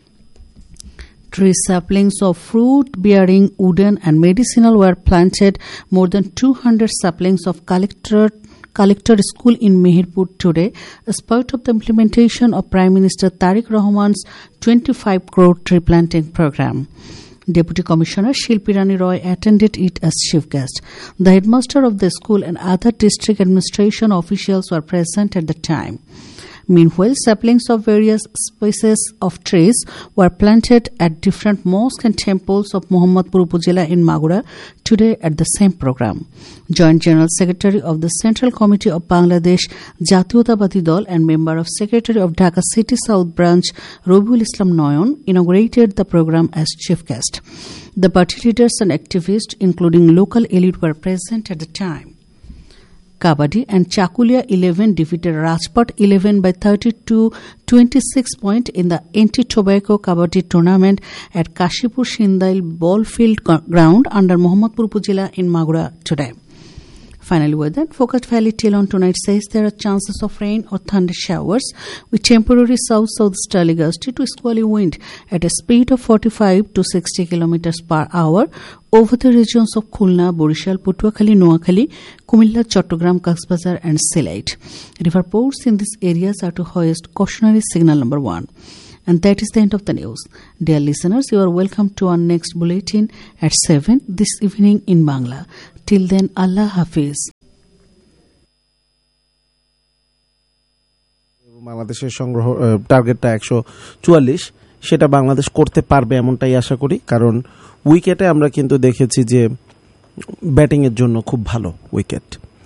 Tree saplings of fruit-bearing, wooden, and medicinal were planted. More than two hundred saplings of collector Collector School in Meherpur today as part of the implementation of Prime Minister Tariq Rahman's twenty-five crore tree planting program. Deputy Commissioner Shilpi Rani Roy attended it as chief guest. The headmaster of the school and other district administration officials were present at the time. Meanwhile, saplings of various species of trees were planted at different mosques and temples of Mohammadpur Upazila in Magura today at the same program. Joint General Secretary of the Central Committee of Bangladesh Jatiyotawadi Dal and member of Secretary of Dhaka City South Branch Robiul Islam Noyon inaugurated the program as chief guest. The party leaders and activists, including local elite, were present at the time. Kabaddi and Chakulia eleven defeated Rajpat eleven by thirty-two twenty-six points in the anti-tobacco Kabaddi tournament at Kashipur Shindail Ballfield ground under Mohammadpur Upazila in Magura today. Finally, weather. Focused valley till on tonight says there are chances of rain or thunder showers with temporary south-southeasterly gusty to squally wind at a speed of forty-five to sixty kilometers per hour over the regions of Khulna, Borishal, Patuakhali, Noakhali, Kumilla, Chattogram, Kaxbazar and Sylhet. River ports in these areas are to hoist cautionary signal number one. And that is the end of the news. Dear listeners, you are welcome to our next bulletin at seven this evening in Bangla. Till then, Allah Hafiz. বাংলাদেশের সংগ্রহ টার্গেটটা একশো চুয়াল্লিশ, সেটা বাংলাদেশ করতে পারবে এমনটাই আশা করি, কারণ উইকেটে আমরা কিন্তু দেখেছি যে ব্যাটিংয়ের জন্য খুব ভালো উইকেট।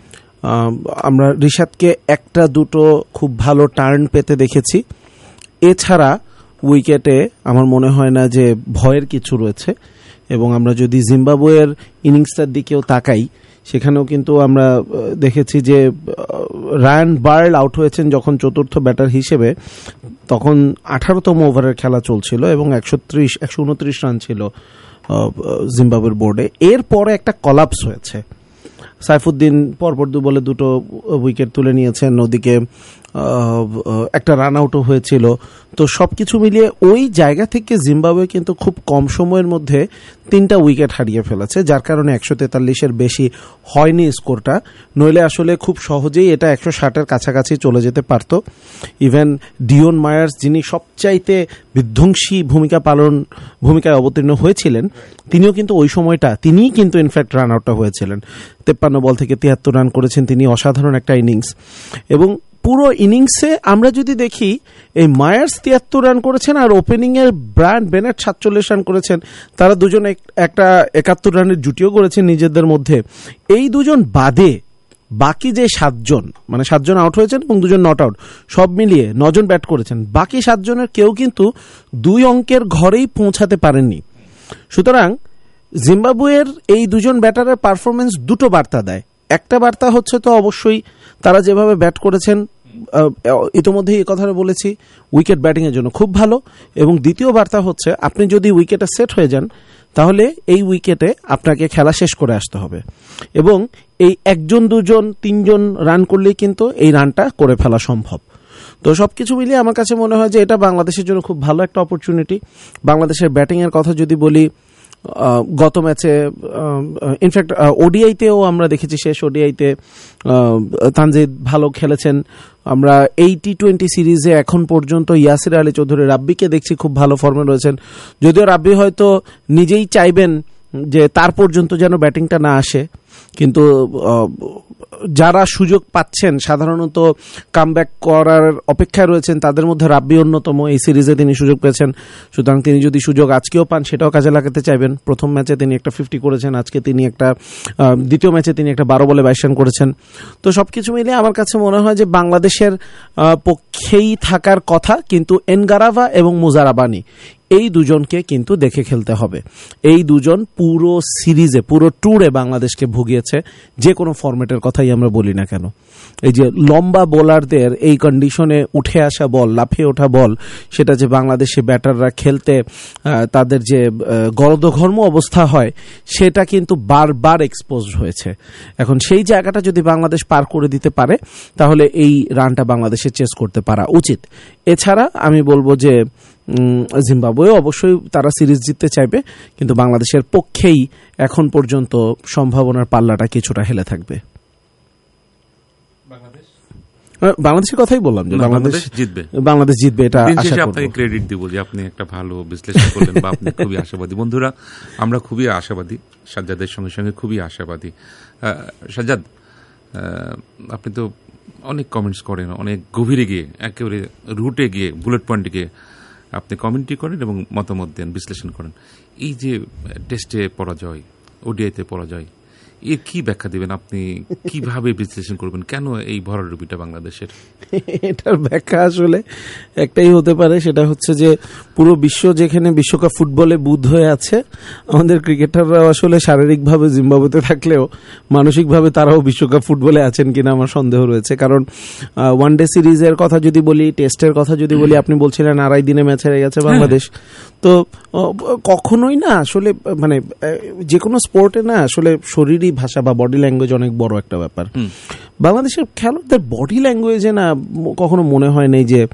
আমরা রিশাদকে একটা দুটো খুব ভালো টার্ন পেতে দেখেছি, এছাড়া উইকেটে আমার মনে হয় না যে ভয়ের কিছু রয়েছে। এবং আমরা যদি জিম্বাবুয়ের ইনিংসটার দিকেও তাকাই, সেখানেও কিন্তু আমরা দেখেছি যে রায়ান বার্ল আউট হয়েছেন যখন চতুর্থ ব্যাটার হিসেবে, তখন আঠারোতম ওভারের খেলা চলছিল এবং একশো ত্রিশ একশো উনত্রিশ রান ছিল জিম্বাবুয়ের বোর্ডে। এরপরে একটা কলাপস হয়েছে, সাইফুদ্দিন পরপর দু বলে দুটো উইকেট তুলে নিয়েছেন, ওদিকে একটা রান আউটও হয়েছিল। তো সবকিছু মিলিয়ে ওই জায়গা থেকে জিম্বাবুয়ে কিন্তু খুব কম সময়ের মধ্যে তিনটা উইকেট হারিয়ে ফেলেছে, যার কারণে একশো তেতাল্লিশের বেশি হয়নি স্কোরটা। নইলে আসলে খুব সহজেই এটা একশো ষাটের কাছাকাছি চলে যেতে পারত। ইভেন ডিওন মায়ার্স, যিনি সবচাইতে বিধ্বংসী ভূমিকা পালন ভূমিকায় অবতীর্ণ হয়েছিলেন, তিনিও কিন্তু ওই সময়টা তিনিই কিন্তু ইনফ্যাক্ট রান আউটটা হয়েছিলেন। তেপ্পান্ন বল থেকে তিয়াত্তর রান করেছেন তিনি, অসাধারণ একটা ইনিংস। এবং পুরো ইনিংসে আমরা যদি দেখি, এই মায়ার্স তিয়াত্তর রান করেছেন আর ওপেনিং এর ব্রায়ান বেনেট সাতচল্লিশ রান করেছেন। তারা দুজন একটা একাত্তর রানের জুটিও করেছেন নিজেদের মধ্যে। এই দুজন বাদে বাকি যে সাতজন, মানে সাতজন আউট হয়েছেন এবং দুজন নট আউট, সব মিলিয়ে নজন ব্যাট করেছেন। বাকি সাতজনের কেউ কিন্তু দুই অঙ্কের ঘরেই পৌঁছাতে পারেননি। সুতরাং জিম্বাবুয়ের এই দুজন ব্যাটারের পারফরমেন্স দুটো বার্তা দেয়। একটা বার্তা হচ্ছে তো অবশ্যই তারা যেভাবে ব্যাট করেছেন, ইতিমধ্যেই এই কথাটা বলেছি, উইকেট ব্যাটিংয়ের জন্য খুব ভালো। এবং দ্বিতীয় বার্তা হচ্ছে, আপনি যদি উইকেটে সেট হয়ে যান, তাহলে এই উইকেটে আপনাকে খেলা শেষ করে আসতে হবে। এবং এই একজন দুজন তিনজন রান করলেই কিন্তু এই রানটা করে ফেলা সম্ভব। তো সবকিছু মিলিয়ে আমার কাছে মনে হয় যে এটা বাংলাদেশের জন্য খুব ভালো একটা অপরচুনিটি। বাংলাদেশের ব্যাটিংয়ের কথা যদি বলি, গত ম্যাচে ইনফ্যাক্ট ওডিআইতেও আমরা দেখেছি, শেষ ওডিআইতে তানজিদ ভালো খেলেছেন। আমরা এই টি টোয়েন্টি সিরিজে এখন পর্যন্ত ইয়াসির আলী চৌধুরী রাব্বিকে দেখছি খুব ভালো ফর্মে রয়েছেন। যদিও রাব্বি হয়তো নিজেই চাইবেন যে তার পর্যন্ত যেন ব্যাটিংটা না আসে, কিন্তু যারা সুযোগ পাচ্ছেন সাধারণত কামব্যাক করার অপেক্ষায় রয়েছেন, তাদের মধ্যে রাব্বি অন্যতম। এই সিরিজে তিনি সুযোগ পেয়েছেন, সুতরাং তিনি যদি সুযোগ আজকেও পান সেটাও কাজে লাগাতে চাইবেন। প্রথম ম্যাচে তিনি একটা ফিফটি করেছেন, আজকে তিনি একটা দ্বিতীয় ম্যাচে তিনি একটা বারো বলে বাইশ রান করেছেন। তো সবকিছু মিলিয়ে আমার কাছে মনে হয় যে বাংলাদেশের পক্ষেই থাকার কথা, কিন্তু এনগারাভা এবং মুজারাবানি এই দুজনকে কিন্তু দেখে খেলতে হবে। এই দুজন পুরো সিরিজে, পুরো ট্যুরে বাংলাদেশকে ভুগিয়েছে, যে কোনো ফরম্যাটের কথাই আমরা বলি না কেন। এই যে লম্বা বোলারদের এই কন্ডিশনে উঠে আসা বল, লাফিয়ে ওঠা বল, সেটা যে বাংলাদেশি ব্যাটাররা খেলতে তাদের যে গলদঘর্ম অবস্থা হয়, সেটা কিন্তু বারবার এক্সপোজ হয়েছে। এখন সেই জায়গাটা যদি বাংলাদেশ পার করে দিতে পারে, তাহলে এই রানটা বাংলাদেশে চেস করতে পারা উচিত। এছাড়া আমি বলবো যে জিম্বাবুয়ে অবশ্যই তারা সিরিজ জিততে চাইবে, কিন্তু বাংলাদেশের পক্ষেই এখন পর্যন্ত সম্ভাবনার পাল্লাটা কিছুটা হেলে থাকবে। বাংলাদেশের কথাই বললাম যে বাংলাদেশ জিতবে, বাংলাদেশ জিতবে, এটা আশা করব। আপনাকে ক্রেডিট দিব যে আপনি একটা ভালো বিশ্লেষণ করলেন বা আপনি খুবই আশাবাদী। বন্ধুরা, আমরা খুবই আশাবাদী, সাজ্জাদের সঙ্গে সঙ্গে খুবই আশাবাদী। সাজ্জাদ, আপনি তো অনেক কমেন্টস করেন, অনেক গভীরে গিয়ে, একেবারে রুটে গিয়ে, বুলেট পয়েন্টে গিয়ে আপনি কমেন্ট্রি করেন এবং মতামত দেন, বিশ্লেষণ করেন। এই যে টেস্টে পরাজয়, ওডিআইতে পরাজয়, এর কি ব্যাখ্যা দিবেন? আপনি কিভাবে বিশ্লেষণ করবেন? কেন এই ভরাডুবিটা বাংলাদেশের? এটার ব্যাখ্যা আসলে একটাই হতে পারে, সেটা হচ্ছে যে পুরো বিশ্ব যেখানে বিশ্বকাপ ফুটবলে বুঁদ হয়ে আছে, আমাদের ক্রিকেটাররা আসলে শারীরিকভাবে জিম্বাবুয়েতে থাকলেও মানসিকভাবে তারাও বিশ্বকাপ ফুটবলে আছেন কিনা আমার সন্দেহ রয়েছে। কারণ ওয়ান ডে সিরিজের কথা যদি বলি, টেস্টের কথা যদি বলি, আপনি বলছিলেন আড়াই দিনে ম্যাচ হেরে গেছে বাংলাদেশ। তো কখনোই না আসলে, মানে যে কোনো স্পোর্টে না আসলে শরীরী ভাষা বা বডি ল্যাঙ্গুয়েজ অনেক বড় একটা ব্যাপার। বাংলাদেশের খেলোয়াড়দের বডি ল্যাঙ্গুয়েজে না কখনো মনে হয় নেই যে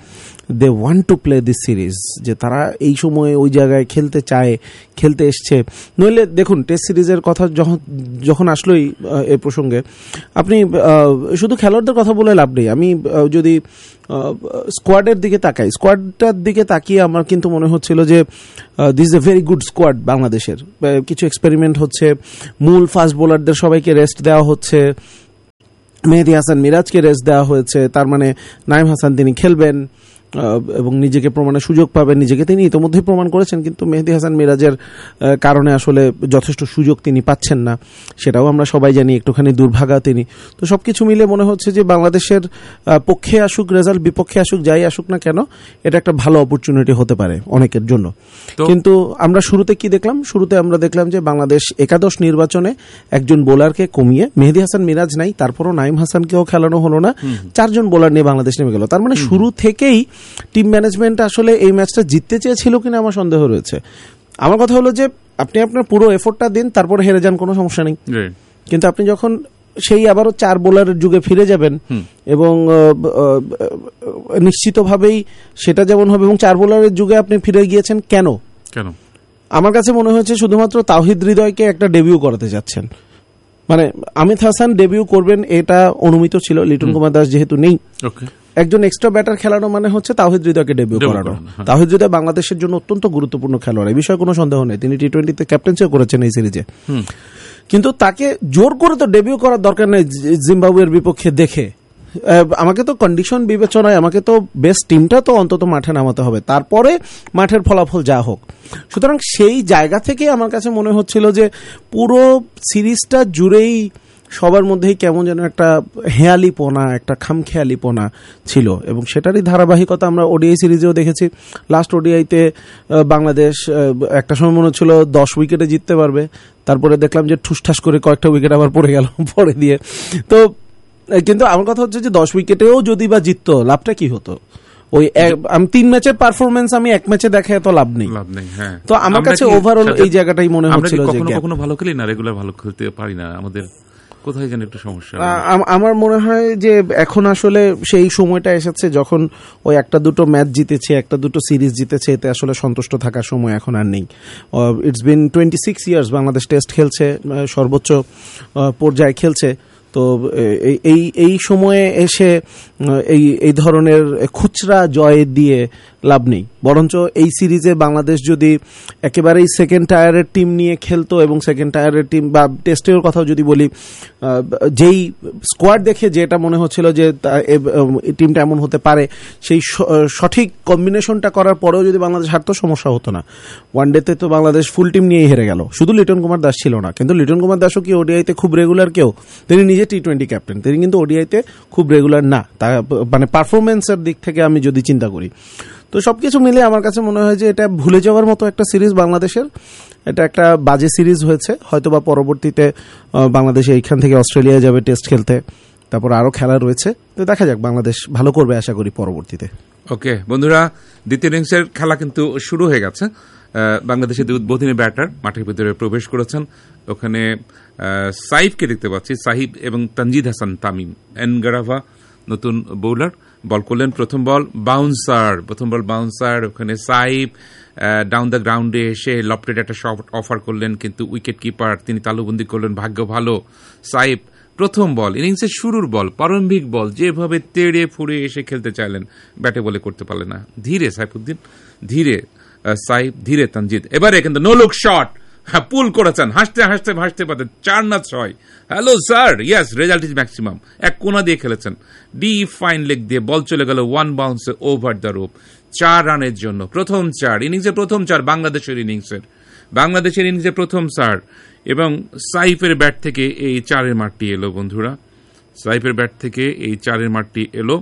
they want to play this series, যে তারা এই সময়ে ওই জায়গায় খেলতে চায়, খেলতে এসছে। নইলে দেখুন টেস্ট সিরিজের কথা যখন যখন আসলোই এ প্রসঙ্গে, আপনি শুধু খেলোয়াড়দের কথা বলে লাভ নেই। আমি যদি স্কোয়াডের দিকে তাকাই, স্কোয়াডটার দিকে তাকিয়ে আমার কিন্তু মনে হচ্ছিল যে this is a very good squad বাংলাদেশের। কিছু এক্সপেরিমেন্ট হচ্ছে, মূল ফাস্ট বোলারদের সবাইকে রেস্ট দেওয়া হচ্ছে, মেহেদী হাসান মিরাজকে রেস্ট দেওয়া হয়েছে, তার মানে নাইম হাসান তিনি খেলবেন এবং নিজেকে প্রমাণের সুযোগ পাবেন। নিজেকে তিনি ইতিমধ্যেই প্রমাণ করেছেন, কিন্তু মেহেদী হাসান মিরাজের কারণে আসলে যথেষ্ট সুযোগ তিনি পাচ্ছেন না, সেটাও আমরা সবাই জানি। একটুখানি দুর্ভাগা তিনি। তো সবকিছু মিলে মনে হচ্ছে যে বাংলাদেশের পক্ষে আসুক রেজাল্ট, বিপক্ষে আসুক, যাই আসুক না কেন, এটা একটা ভালো অপরচুনিটি হতে পারে অনেকের জন্য। কিন্তু আমরা শুরুতে কি দেখলাম? শুরুতে আমরা দেখলাম যে বাংলাদেশ একাদশ নির্বাচনে একজন বোলারকে কমিয়ে, মেহেদী হাসান মিরাজ নাই, তারপরও নাইম হাসানকেও খেলানো হলো না, চারজন বোলার নিয়ে বাংলাদেশ নেমে গেল। তার মানে শুরু থেকেই টিম ম্যানেজমেন্ট আসলে এই ম্যাচটা জিততে চেয়েছিল কিনা আমার সন্দেহ রয়েছে। আমার কথা হলো যে আপনি আপনার পুরো এফোর্টটা দিন, তারপর হেরে যান, কোনো সমস্যা নেই। কিন্তু আপনি যখন সেই আবারও চার বোলারের যুগে ফিরে যাবেন এবং নিশ্চিতভাবেই সেটা যেমন হবে, এবং চার বোলারের যুগে আপনি ফিরে গিয়েছেন কেন কেন আমার কাছে মনে হয়েছে শুধুমাত্র তাওহিদ হৃদয়কে একটা ডেবিউ করাতে যাচ্ছেন। মানে আমিত হাসান ডেবিউ করবেন এটা অনুমিত ছিল, লিটন কুমার দাস যেহেতু নেই, একজন এক্সট্রা ব্যাটার খেলানো মানে হচ্ছে তাওহিদ হৃদয়কে ডেবিউ করানো। তাওহিদ হৃদয় বাংলাদেশের জন্য অত্যন্ত গুরুত্বপূর্ণ খেলোয়াড়, এই বিষয়ে কোনো সন্দেহ নেই। তিনি টি টোয়েন্টিতে ক্যাপ্টেন্সিও করেছেন এই সিরিজে, কিন্তু তাকে জোর করে তো ডেবিউ করার দরকার নেই জিম্বাবুয়ের বিপক্ষে দেখে। আমাকে তো কন্ডিশন বিবেচনায় আমাকে তো বেস্ট টিমটা তো অন্তত মাঠে নামাতে হবে, তারপরে মাঠের ফলাফল যা হোক। সুতরাং সেই জায়গা থেকে আমার কাছে মনে হচ্ছিল যে পুরো সিরিজটা জুড়েই সবার মধ্যেই কেমন যেন একটা হেয়ালিপনা, একটা খামখেয়ালিপনা ছিল, এবং সেটারই ধারাবাহিকতা আমরা ওডিআই সিরিজেও দেখেছি। লাস্ট ওডিআইতে বাংলাদেশ একটা সময় মনে হচ্ছিল দশ উইকেটে জিততে পারবে, তারপরে দেখলাম যে ঠুসঠাস করে কয়েকটা উইকেট আবার পড়ে গেল পরে দিয়ে। তো কিন্তু আমার কথা হচ্ছে যে দশ উইকেটেও যদি বা জিততো, লাভটা কি হতো? ওই আমি তিন ম্যাচের পারফরমেন্স আমি এক ম্যাচে দেখে তো লাভ নেই। তো আমার কাছে ওভারঅল এই জায়গাটাই মনে হচ্ছিল যে কখনো ভালো খেলি না, রেগুলার ভালো খেলতে পারি না, আমাদের কোথায় যেন একটু সমস্যা। আমার মনে হয় যে এখন আসলে সেই সময়টা এসেছে যখন ওই একটা দুটো ম্যাচ জিতেছে, একটা দুটো সিরিজ জিতেছে, এতে আসলে সন্তুষ্ট থাকার সময় এখন আর নেই। It's been twenty six years Bangladesh test খেলছে, সর্বোচ্চ পর্যায়ে খেলছে। তো এই এই সময়ে এসে এই এই ধরনের খুচরা জয় দিয়ে লাভ নেই, বরঞ্চ এই সিরিজে বাংলাদেশ যদি একেবারেই সেকেন্ড টায়ারের টিম নিয়ে খেলতো, এবং সেকেন্ড টায়ারের টিম বা টেস্টের কথাও যদি বলি, যেই স্কোয়াড দেখে যেটা মনে হচ্ছিল যে টিমটা এমন হতে পারে, সেই সঠিক কম্বিনেশনটা করার পরেও যদি বাংলাদেশ হারতো, সমস্যা হতো না। ওয়ানডেতে তো বাংলাদেশ ফুল টিম নিয়েই হেরে গেল, শুধু লিটন কুমার দাস ছিল না। কিন্তু লিটন কুমার দাসও কি ওডিআইতে খুব রেগুলার কেউ? তিনি নিজে টি টোয়েন্টি ক্যাপ্টেন, তিনি কিন্তু ওডিআইতে খুব রেগুলার না, তা মানে পারফরমেন্সের দিক থেকে আমি যদি চিন্তা করি। তো সবকিছু মিলে আমার কাছে মনে হয় যে এটা ভুলে যাওয়ার মতো একটা সিরিজ বাংলাদেশের। এটা একটা বাজে সিরিজ হয়েছে, হয়তোবা পরবর্তীতে বাংলাদেশ এইখান থেকে অস্ট্রেলিয়া যাবে টেস্ট খেলতে, তারপর আরো খেলা রয়েছে। তো দেখা যাক, বাংলাদেশ ভালো করবে আশা করি পরবর্তীতে। ওকে বন্ধুরা, দ্বিতীয় ইনিংসের খেলা কিন্তু শুরু হয়ে গেছে। বাংলাদেশের দুই উদ্বোধনী ব্যাটার মাঠের ভিতরে প্রবেশ করেছেন। ওখানে সাইফকে দেখতে পাচ্ছি, সাহিব এবং তানজিদ হাসান তামিম। এনগারাভা নতুন বোলার, বল করলেন প্রথম বল বাউন্সার, প্রথম বল বাউন্সার। ওখানে সাইব ডাউন দ্য গ্রাউন্ডে এসে লফটেড একটা শট অফার করলেন, কিন্তু উইকেট কিপার তিনি তালুবন্দি করলেন। ভাগ্য ভালো, সাইব প্রথম বল, ইনিংসের শুরুর বল, প্রারম্ভিক বল যেভাবে তেড়ে ফুড়ে এসে খেলতে চাইলেন, ব্যাটে বলে করতে পারলেন না। ধীরে সাইফুদ্দিন, ধীরে সাইব, ধীরে তানজিদ। এবারে কিন্তু নো লুক শট, হ্যাঁ পুল করেছেন, হাসতে হাসতে ভাসতে পারতেন, চার না ছয়। Hello sir, yes, result is maximum. এক কোনা দিয়ে খেলেছেন, ডি ফাইন লেগ দিয়ে বল চলে গেল ওয়ান বাউন্সে ওভার দ্য রোপ, চার রানের জন্য। প্রথম চার, ইনিংসের প্রথম চার বাংলাদেশের ইনিংসের বাংলাদেশের ইনিংসের প্রথম চার। এবং সাইফের ব্যাট থেকে এই চারের মারটি এলো বন্ধুরা, সাইফের ব্যাট থেকে এই চারের মারটি এলো।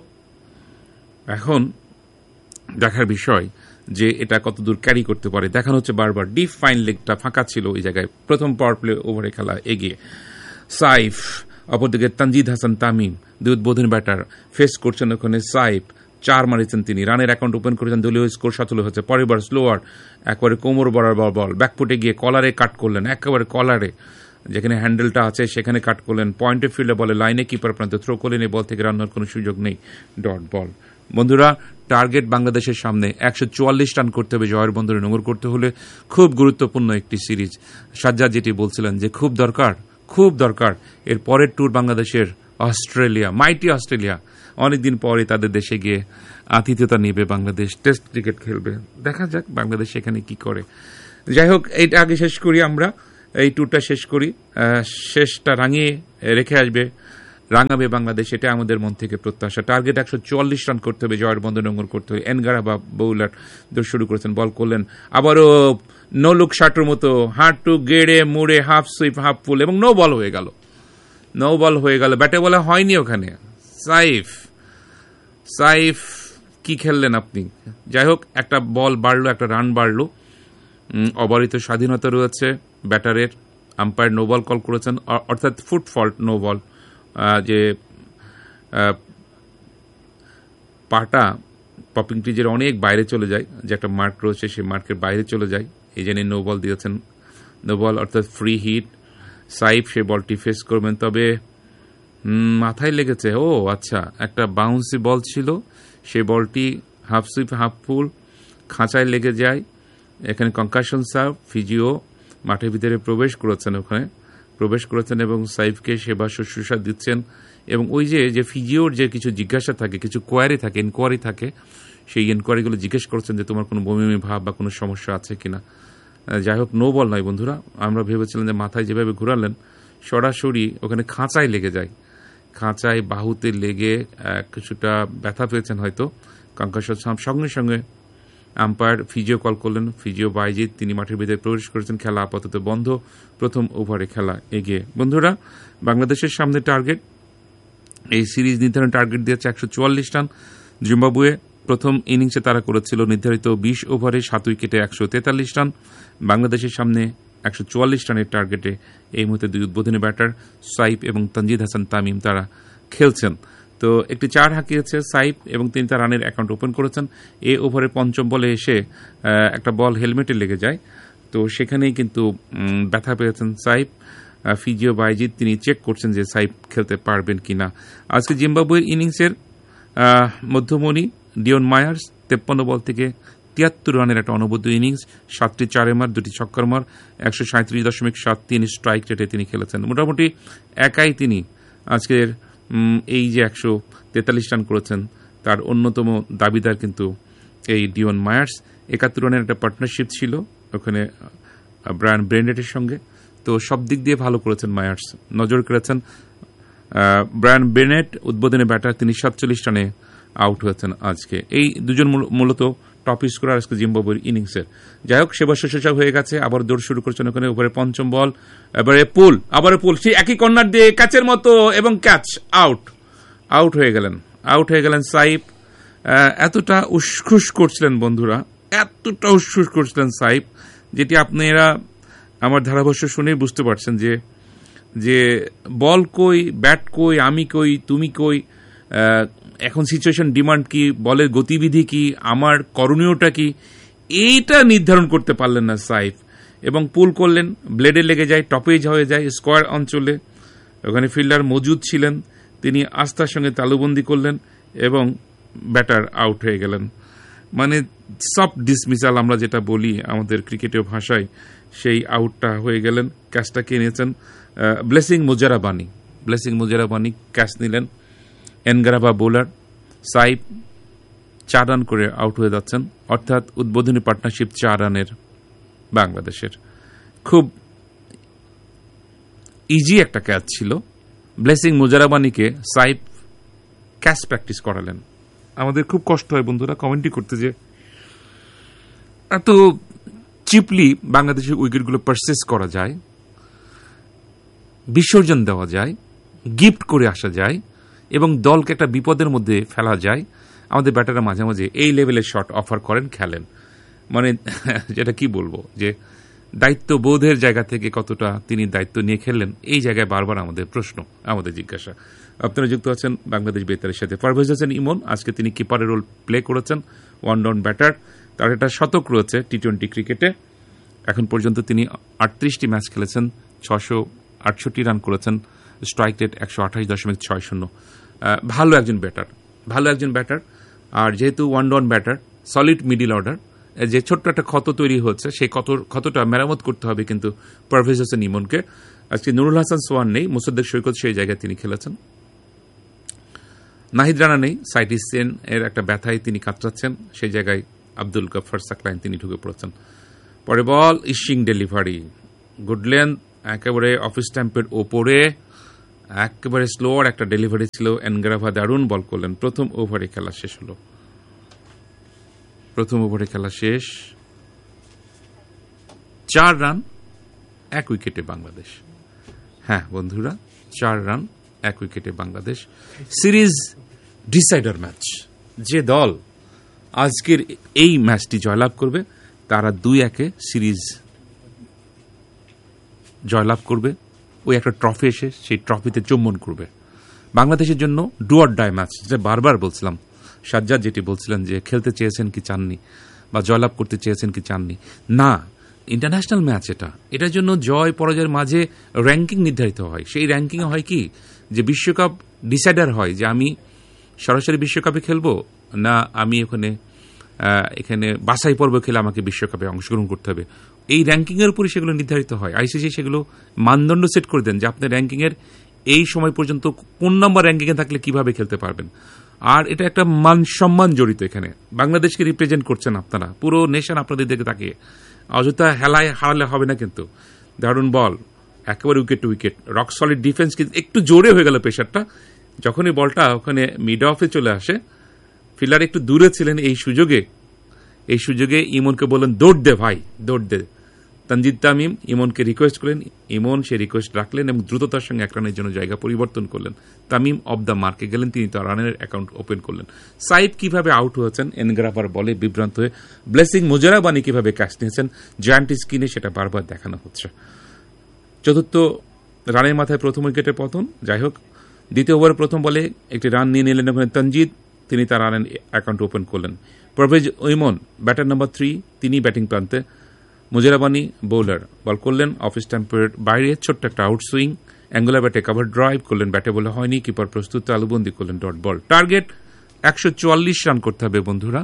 এখন দেখার বিষয় যে এটা কতদূর ক্যারি করতে পারে। দেখানো হচ্ছে বারবার ডিপ ফাইন লেগটা ফাঁকা ছিল ওই জায়গায়, প্রথম পাওয়ার প্লে ওভারে খেলা এগিয়ে সাইফ। অপরদিকে তানজিদ হাসান তামিম, দুই উদ্বোধনী ব্যাটার, ফেস করছেন ওখানে সাইফ। চার মারিয়েছেন তিনি, রানের অ্যাকাউন্ট ওপেন করেছেন, দলীয় স্কোর সতেরো হচ্ছে। পরের বার স্লোয়ার, একবারে কোমর বরাবর বল, ব্যাকফুটে গিয়ে কলারে কাট করলেন, একেবারে কলারে, যেখানে হ্যান্ডেলটা আছে সেখানে কাট করলেন। পয়েন্টে ফিল্ডে বলে লাইনে কিপার প্রান্তে থ্রো করলেন, এই বল থেকে রান্নার কোনো সুযোগ নেই, ডট বল। বন্ধুরা টার্গেট বাংলাদেশের সামনে একশো চুয়াল্লিশ রান করতে হবে জয়ের বন্দরে নোঙর করতে হলে। খুব গুরুত্বপূর্ণ একটি সিরিজ। সাজ্জাদ যেটি বলছিলেন যে খুব দরকার, খুব দরকার। এর পরের ট্যুর বাংলাদেশের অস্ট্রেলিয়া, মাইটি অস্ট্রেলিয়া। অনেকদিন পরে তাদের দেশে গিয়ে আতিথ্যতা নেবে বাংলাদেশ, টেস্ট ক্রিকেট খেলবে। দেখা যাক বাংলাদেশ এখানে কি করে। যাই হোক, এইটা আগে শেষ করি, আমরা এই ট্যুরটা শেষ করি, শেষটা রাঙিয়ে রেখে আসবে, রাঙাবে বাংলাদেশ, এটা আমাদের মন থেকে প্রত্যাশা। টার্গেট একশো চুয়াল্লিশ রান করতে হবে, জয়ের বন্ধ নোঙর করতে হবে। এনগারা বা বোলার দৌড় শুরু করেছেন, বল করলেন, আবারও নো লুক শাটুর মতো হাঁটু গেড়ে মুড়ে হাফ সুইপ হাফ ফুল এবং নো বল হয়ে গেল, নো বল হয়ে গেল। ব্যাটে বলে হয়নি ওখানে। সাইফ সাইফ কি খেললেন আপনি? যাই হোক, একটা বল বাড়লো, একটা রান বাড়লো, অবারিত স্বাধীনতা রয়েছে ব্যাটারের। আম্পায়ার নো বল কল করেছেন, অর্থাৎ ফুট ফল্ট নো বল, যে পাটা পপিং টিজের অনেক বাইরে চলে যায়, যে একটা মার্ক রয়েছে সেই মার্কের বাইরে চলে যায়, এই জন্য নো বল দিয়েছেন। নো বল অর্থাৎ ফ্রি হিট। সাইফ সে বলটি ফেস করবেন, তবে মাথায় লেগেছে। ও আচ্ছা, একটা বাউন্সি বল ছিল, সেই বলটি হাফ সুইপ হাফ ফুল খাঁচায় লেগে যায়। এখানে কনকাশন সার্ভ, ফিজিও মাঠের ভিতরে প্রবেশ করেছেন, ওখানে প্রবেশ করেছেন এবং সাইফকে সেবা শুশ্রূষা দিচ্ছেন। এবং ওই যে যে ফিজিওর যে কিছু জিজ্ঞাসা থাকে, কিছু কোয়ারি থাকে, ইনকোয়ারি থাকে, সেই ইনকোয়ারিগুলো জিজ্ঞেস করছেন যে তোমার কোনো বমি ভাব বা কোনো সমস্যা আছে কিনা। যাই হোক, নো বল নয় বন্ধুরা। আমরা ভেবেছিলাম যে মাথায় যেভাবে ঘুরালেন সরাসরি ওখানে খাঁচায় লেগে যায়, খাঁচায় বাহুতে লেগে কিছুটা ব্যথা পেয়েছেন হয়তো। কনকাশন সঙ্গে সঙ্গে আম্পায়ার ফিজিও কল করলেন, ফিজিও বাইজিৎ, তিনি মাঠের ভিতরে প্রবেশ করেছেন। খেলা আপাতত বন্ধ, প্রথম ওভারে খেলা এগিয়ে। বন্ধুরা, বাংলাদেশের সামনে টার্গেট, এই সিরিজ নির্ধারণ টার্গেট দিয়েছে একশো চুয়াল্লিশ রান। জিম্বাবুয়ে প্রথম ইনিংসে তারা করেছিল নির্ধারিত বিশ ওভারে সাত উইকেটে একশো তেতাল্লিশ রান। বাংলাদেশের সামনে একশো চুয়াল্লিশ রানের টার্গেটে এই মুহূর্তে দুই উদ্বোধনী ব্যাটার সাইফ এবং তানজিদ হাসান তামিম তারা খেলছেন। তো একটি চার হাঁকিয়েছে সাইফ এবং তিনি তার রানের অ্যাকাউন্ট ওপেন করেছেন। এ ওভারে পঞ্চম বলে এসে একটা বল হেলমেটে লেগে যায়, তো সেখানেই কিন্তু ব্যথা পেয়েছেন সাইফ। ফিজিও বাইজিৎ তিনি চেক করছেন যে সাইফ খেলতে পারবেন কিনা। আজকে জিম্বাবুয়ের ইনিংসের মধ্যমণি ডিওন মায়ার্স তেপ্পান্ন বল থেকে তিয়াত্তর রানের একটা অনবদ্য ইনিংস, সাতটি চারে মার, দুটি ছক্কার মার, একশো সাঁত্রিশ দশমিক সাত তিন স্ট্রাইক রেটে তিনি খেলেছেন। মোটামুটি একাই তিনি আজকের এই যে একশো তেতাল্লিশ রান করেছেন তার অন্যতম দাবিদার কিন্তু এই ডিওন মায়ার্স। একাত্তর রানের একটা পার্টনারশিপ ছিল ওখানে ব্রায়ান ব্রেনেটের সঙ্গে, তো সব দিক দিয়ে ভালো করেছেন মায়ার্স। নজর কেড়েছেন ব্রায়ান ব্রেনেট, উদ্বোধনী ব্যাটার, তিনি সাতচল্লিশ রানে আউট হয়েছেন আজকে। এই দুজন মূলত টপ স্কোরার আজকে জিম্বাবুয়ের ইনিংসের। যাই হোক, সেবা শুশ্রূষা হয়ে গেছে, আবার দৌড় শুরু করছেন ওখানে। ওভারে পঞ্চম বল, এবারে পুল, আবার পুল, সেই একই কর্নার দিয়ে ক্যাচের মতো এবং ক্যাচ, আউট আউট হয়ে গেলেন আউট হয়ে গেলেন সাইফ। এতটা উসখুস করছিলেন বন্ধুরা, এতটা উসখুস করছিলেন সাইফ, যেটি আপনারা আমার ধারাভাষ্য শুনেই বুঝতে পারছেন যে যে বল কই, ব্যাট কই, আমি কই, তুমি কই, এখন সিচুয়েশন ডিমান্ড কি, বলের গতিবিধি কি, আমার করণীয়টা কি, এইটা নির্ধারণ করতে পারলেন না সাইফ। এবং পুল করলেন, ব্লেডে লেগে যায়, টপেজ হয়ে যায় স্কোয়ার অঞ্চলে। ওখানে ফিল্ডার মজুদ ছিলেন, তিনি আস্থার সঙ্গে তালুবন্দি করলেন এবং ব্যাটার আউট হয়ে গেলেন। মানে সফট ডিসমিসাল আমরা যেটা বলি আমাদের ক্রিকেটীয় ভাষায়, সেই আউটটা হয়ে গেলেন। ক্যাচটা কে নিয়েছেন blessing Muzarabani, blessing Muzarabani catch নিলেন। এনগারাবা বোলার, সাইফ চার রান করে আউট হয়ে যাচ্ছেন, অর্থাৎ উদ্বোধনী পার্টনারশিপ চার রানের বাংলাদেশের। খুব ইজি একটা ক্যাচ ছিল। ব্লেসিং মুজারাবানিকে সাইফ ক্যাচ প্র্যাকটিস করালেন। আমাদের খুব কষ্ট হয় বন্ধুরা কমেন্ট্রি করতে, যে এত চিপলি বাংলাদেশের উইকেটগুলো পারচেস করা যায়, বিসর্জন দেওয়া যায়, গিফট করে আসা যায় এবং দলকে একটা বিপদের মধ্যে ফেলা যায়। আমাদের ব্যাটাররা মাঝে মাঝে এই লেভেলের শট অফার করেন, খেলেন। মানে যেটা কি বলবো, যে দায়িত্ববোধের জায়গা থেকে কতটা তিনি দায়িত্ব নিয়ে খেললেন, এই জায়গায় বারবার আমাদের প্রশ্ন, আমাদের জিজ্ঞাসা। আপনারা যুক্ত আছেন বাংলাদেশ বেতারের সাথে। পারভেজ হোসেন ইমন আজকে তিনি কিপারের রোল প্লে করেছেন, ওয়ান ডাউন ব্যাটার। তার একটা শতক রয়েছে টি টোয়েন্টি ক্রিকেটে। এখন পর্যন্ত তিনি আটত্রিশটি ম্যাচ খেলেছেন, ছশো আটষট্টি রান করেছেন, স্ট্রাইক রেট একশো আঠাশ দশমিক ছয় শূন্য। ভালো একজন ব্যাটার, ভালো একজন ব্যাটার। আর যেহেতু one down batter, solid middle order, যে ছোট্ট একটা ক্ষত তৈরি হচ্ছে সেই ক্ষত ক্ষতটা মেরামত করতে হবে কিন্তু পারভেজ হোসেন ইমনকে। আজকে নুরুল হাসান সোহান নেই, মুসাদ্দেক সৈকত সেই জায়গায় তিনি খেলেছেন। নাহিদ রানা নেই, সাইটি সেন এর একটা ব্যথায় তিনি কাতরাচ্ছেন, সেই জায়গায় আব্দুল গফফার সাকলাইন তিনি ঢুকে পড়েছেন। পরে বল ইশিং ডেলিভারি, গুড লেন্থ, একেবারে অফিস স্ট্যাম্পের ওপরে একেবারে স্লোয়ার একটা ডেলিভারি ছিল। এনগ্রাভা দারুণ বল করলেন। প্রথম ওভারে খেলা শেষ হলো, প্রথম ওভারে খেলা শেষ, চার রান এক উইকেটে বাংলাদেশ। হ্যাঁ বন্ধুরা, চার রান এক উইকেটে বাংলাদেশ। Series decider match. যে দল আজকের এই ম্যাচটি জয়লাভ করবে তারা দুই একে সিরিজ জয়লাভ করবে। ওই একটা ট্রফি এসে সেই ট্রফিতে চুম্বন করবে। বাংলাদেশের জন্য ডু অর ডাই ম্যাচ, যেটা বারবার বলছিলাম। সাজ্জাদ যেটি বলছিলেন যে খেলতে চেয়েছেন কি চাননি, বা জয়লাভ করতে চেয়েছেন কি চাননি, না, ইন্টারন্যাশনাল ম্যাচ এটা। এটার জন্য জয় পরাজয়ের মাঝে র্যাঙ্কিং নির্ধারিত হয়। সেই র্যাঙ্কিংয়ে হয় কি যে বিশ্বকাপ ডিসাইডার হয় যে আমি সরাসরি বিশ্বকাপে খেলবো না আমি ওখানে এখানে বাছাই পর্ব খেলে আমাকে বিশ্বকাপে অংশগ্রহণ করতে হবে। এই র্যাঙ্কিংয়ের উপরে সেগুলো নির্ধারিত হয়। আইসিসি সেগুলো মানদণ্ড সেট করে দেন যে আপনার র্যাঙ্কিংয়ের এই সময় পর্যন্ত কোন নম্বর র্যাঙ্কিংয়ে থাকলে কিভাবে খেলতে পারবেন। আর এটা একটা মান সম্মান জড়িত। এখানে বাংলাদেশকে রিপ্রেজেন্ট করছেন আপনারা, পুরো নেশন আপনাদের দিকে তাকিয়ে। অযথা হেলায় হারালে হবে না কিন্তু। দারুণ বল, একেবারে wicket two wicket, rock solid defence. কিন্তু একটু জোরে হয়ে গেল প্রেশারটা। যখনই বলটা ওখানে মিড অফে চলে আসে, ফিল্ডার একটু দূরে ছিলেন, এই সুযোগে এই সুযোগে ইমনকে বললেন দৌড় দে ভাই, দৌড় দে। তানজিদ তামিম ইমনকে রিকোয়েস্ট করলেন, ইমন সে রিকোয়েস্ট রাখলেন এবং দ্রুততার সঙ্গে এক রানের জন্য জায়গা পরিবর্তন করলেন। তামিম অব দ্য মার্কে গেলেন, তিনি তার রানের অ্যাকাউন্ট ওপেন করলেন। সাইফ কিভাবে আউট হয়েছেন এনগ্রাভার বলে বিভ্রান্ত হয়ে, ব্লেসিং মুজারাবানি কিভাবে ক্যাচ নিয়েছেন জায়ান্ট স্ক্রিনে, সেটা বারবার দেখানো হচ্ছে। চতুর্থ রানের মাথায় প্রথম উইকেটের পতন। যাই হোক, দ্বিতীয় ওভারের প্রথম বলে একটি রান নিয়ে নিলেন ওখানে তানজিদ, তিনি তার রানের অ্যাকাউন্ট ওপেন করলেন। পারভেজ ইমন ব্যাটার নাম্বার থ্রি, তিনি ব্যাটিং প্রান্তে। মুজারাবানি বোলার, বল করলেন অফ স্ট্যাম্পের বাইরে, ছোট্ট একটা আউট সুইং, অ্যাঙ্গুলার ব্যাটে কভার ড্রাইভ করলেন, ব্যাটে বলে হয়নি, কিপার প্রস্তুত, তালুবন্দি করলেন ডট বল। টার্গেট একশো চুয়াল্লিশ রান করতে হবে বন্ধুরা।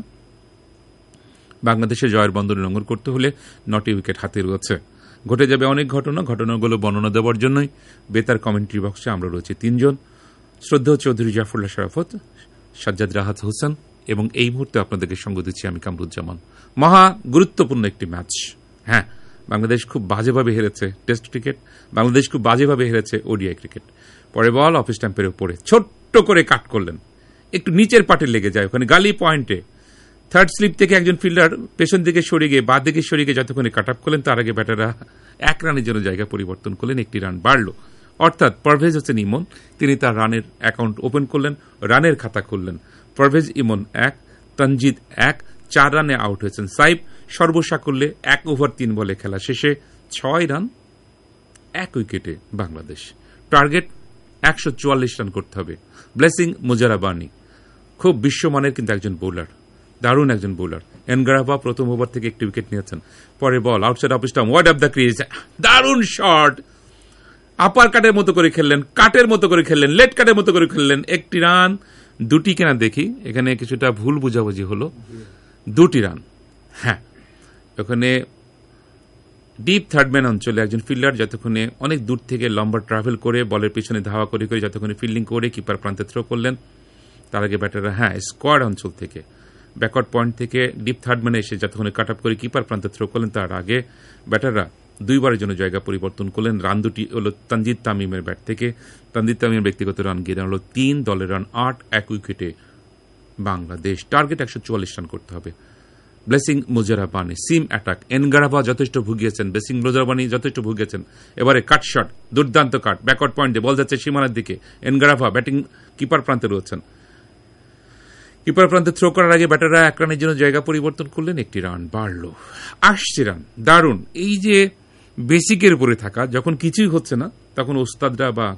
বাংলাদেশে জয়ের বন্দরে নোঙর করতে হলে নটি উইকেট হাতে রয়েছে। ঘটে যাবে অনেক ঘটনা, ঘটনাগুলো বর্ণনা দেওয়ার জন্যই বেতার কমেন্ট্রি বক্সে আমরা রয়েছি তিনজন, শ্রদ্ধেয় চৌধুরী জাফরুল্লাহ শরাফত, সাজ্জাদ রাহাত হোসেন, এবং এই মুহূর্তে আপনাদেরকে সঙ্গ দিচ্ছি আমি কামরুজ্জামান। মহা গুরুত্বপূর্ণ একটি ম্যাচ। হ্যাঁ, বাংলাদেশ খুব বাজেভাবে হেরেছে টেস্ট ক্রিকেট, বাংলাদেশ খুব বাজেভাবে হেরেছে ওডিআই ক্রিকেট। পরে বল অফ স্ট্যাম্পের উপরে ছোট্ট করে কাট করলেন, একটু নিচের পাটে লেগে যায় ওখানে গালি পয়েন্টে। থার্ড স্লিপ থেকে একজন ফিল্ডার পেছন দিকে সরে গিয়ে বা দিকে সরে গিয়ে যতক্ষণে কাট আপ করলেন, তার আগে ব্যাটাররা এক রানের জন্য জায়গা পরিবর্তন করলেন, একটি রান বাড়ল। অর্থাৎ পারভেজ হোসেন ইমন তিনি তার রানের অ্যাকাউন্ট ওপেন করলেন, রানের খাতা খুললেন। পারভেজ ইমন এক, তানজিদ এক, চার রানে আউট হয়েছেন সাইফ। সর্বসাকুল্যে এক ওভার তিন বলে খেলা শেষে ছয় রান এক উইকেটে বাংলাদেশ। টার্গেট একশো চুয়াল্লিশ রান করতে হবে। ব্লেসিং মুজারাবানি খুব বিশ্বমানের কিন্তু একজন বোলার, দারুণ একজন বোলার। এনগ্রাভা প্রথম ওভার থেকে একটি উইকেট নিয়েছেন। পরে বল outside of stump, wide of the crease, দারুণ শট, আপার কাটের মতো করে খেললেন, কাটের মতো করে খেললেন, লেট কাটের মতো করে খেললেন। একটি রান, দুটি কেনা দেখি, এখানে কিছুটা ভুল বুঝাবুঝি হলো, দুটি রান। হ্যাঁ, ওখানে ডিপ থার্ডম্যান অঞ্চলে একজন ফিল্ডার যতক্ষণে অনেক দূর থেকে লম্বা ট্রাভেল করে বলের পিছনে ধাওয়া করে করে যতক্ষণে ফিল্ডিং করে কিপার প্রান্তে থ্রো করলেন, তার আগে ব্যাটাররা হ্যাঁ স্কোয়াড অঞ্চল থেকে ব্যাকওয়ার্ড পয়েন্ট থেকে ডিপ থার্ডম্যানে এসে যতক্ষণে কাট আপ করে কিপার প্রান্তে থ্রো করলেন, তার আগে ব্যাটাররা দুইবারের জন্য জায়গা পরিবর্তন করলেন। রান দুটি হল তানজিদ তামিমের ব্যাট থেকে। তানজিদ তামিমের ব্যক্তিগত রান গিয়ে দাঁড়ালো তিন, দলের রান আট, এক উইকেটে বাংলাদেশ। টার্গেট একশো চুয়াল্লিশ রান করতে হবে। ব্লেসিং মুজারাবানি সিম অ্যাটাক, এনগ্রাভা যথেষ্ট ভুগিয়েছেন, ব্লেসিং মুজারাবানি যথেষ্ট ভুগিয়েছেন। এবারে কাট শট, দুর্দান্ত কাট, ব্যাকওয়ার্ড পয়েন্টে বল যাচ্ছে সীমানার দিকে। এনগ্রাভা ব্যাটিং কিপার প্রান্তে রয়েছেন, কিপার প্রান্তে থ্রো করার আগে ব্যাটাররা এক রানের জন্য জায়গা পরিবর্তন করলেন, একটি রান বাড়ল, আসছে রান। দারুণ এই যে বেসিকের উপরে থাকা, যখন কিছুই হচ্ছে না তখন ওস্তাদরা বা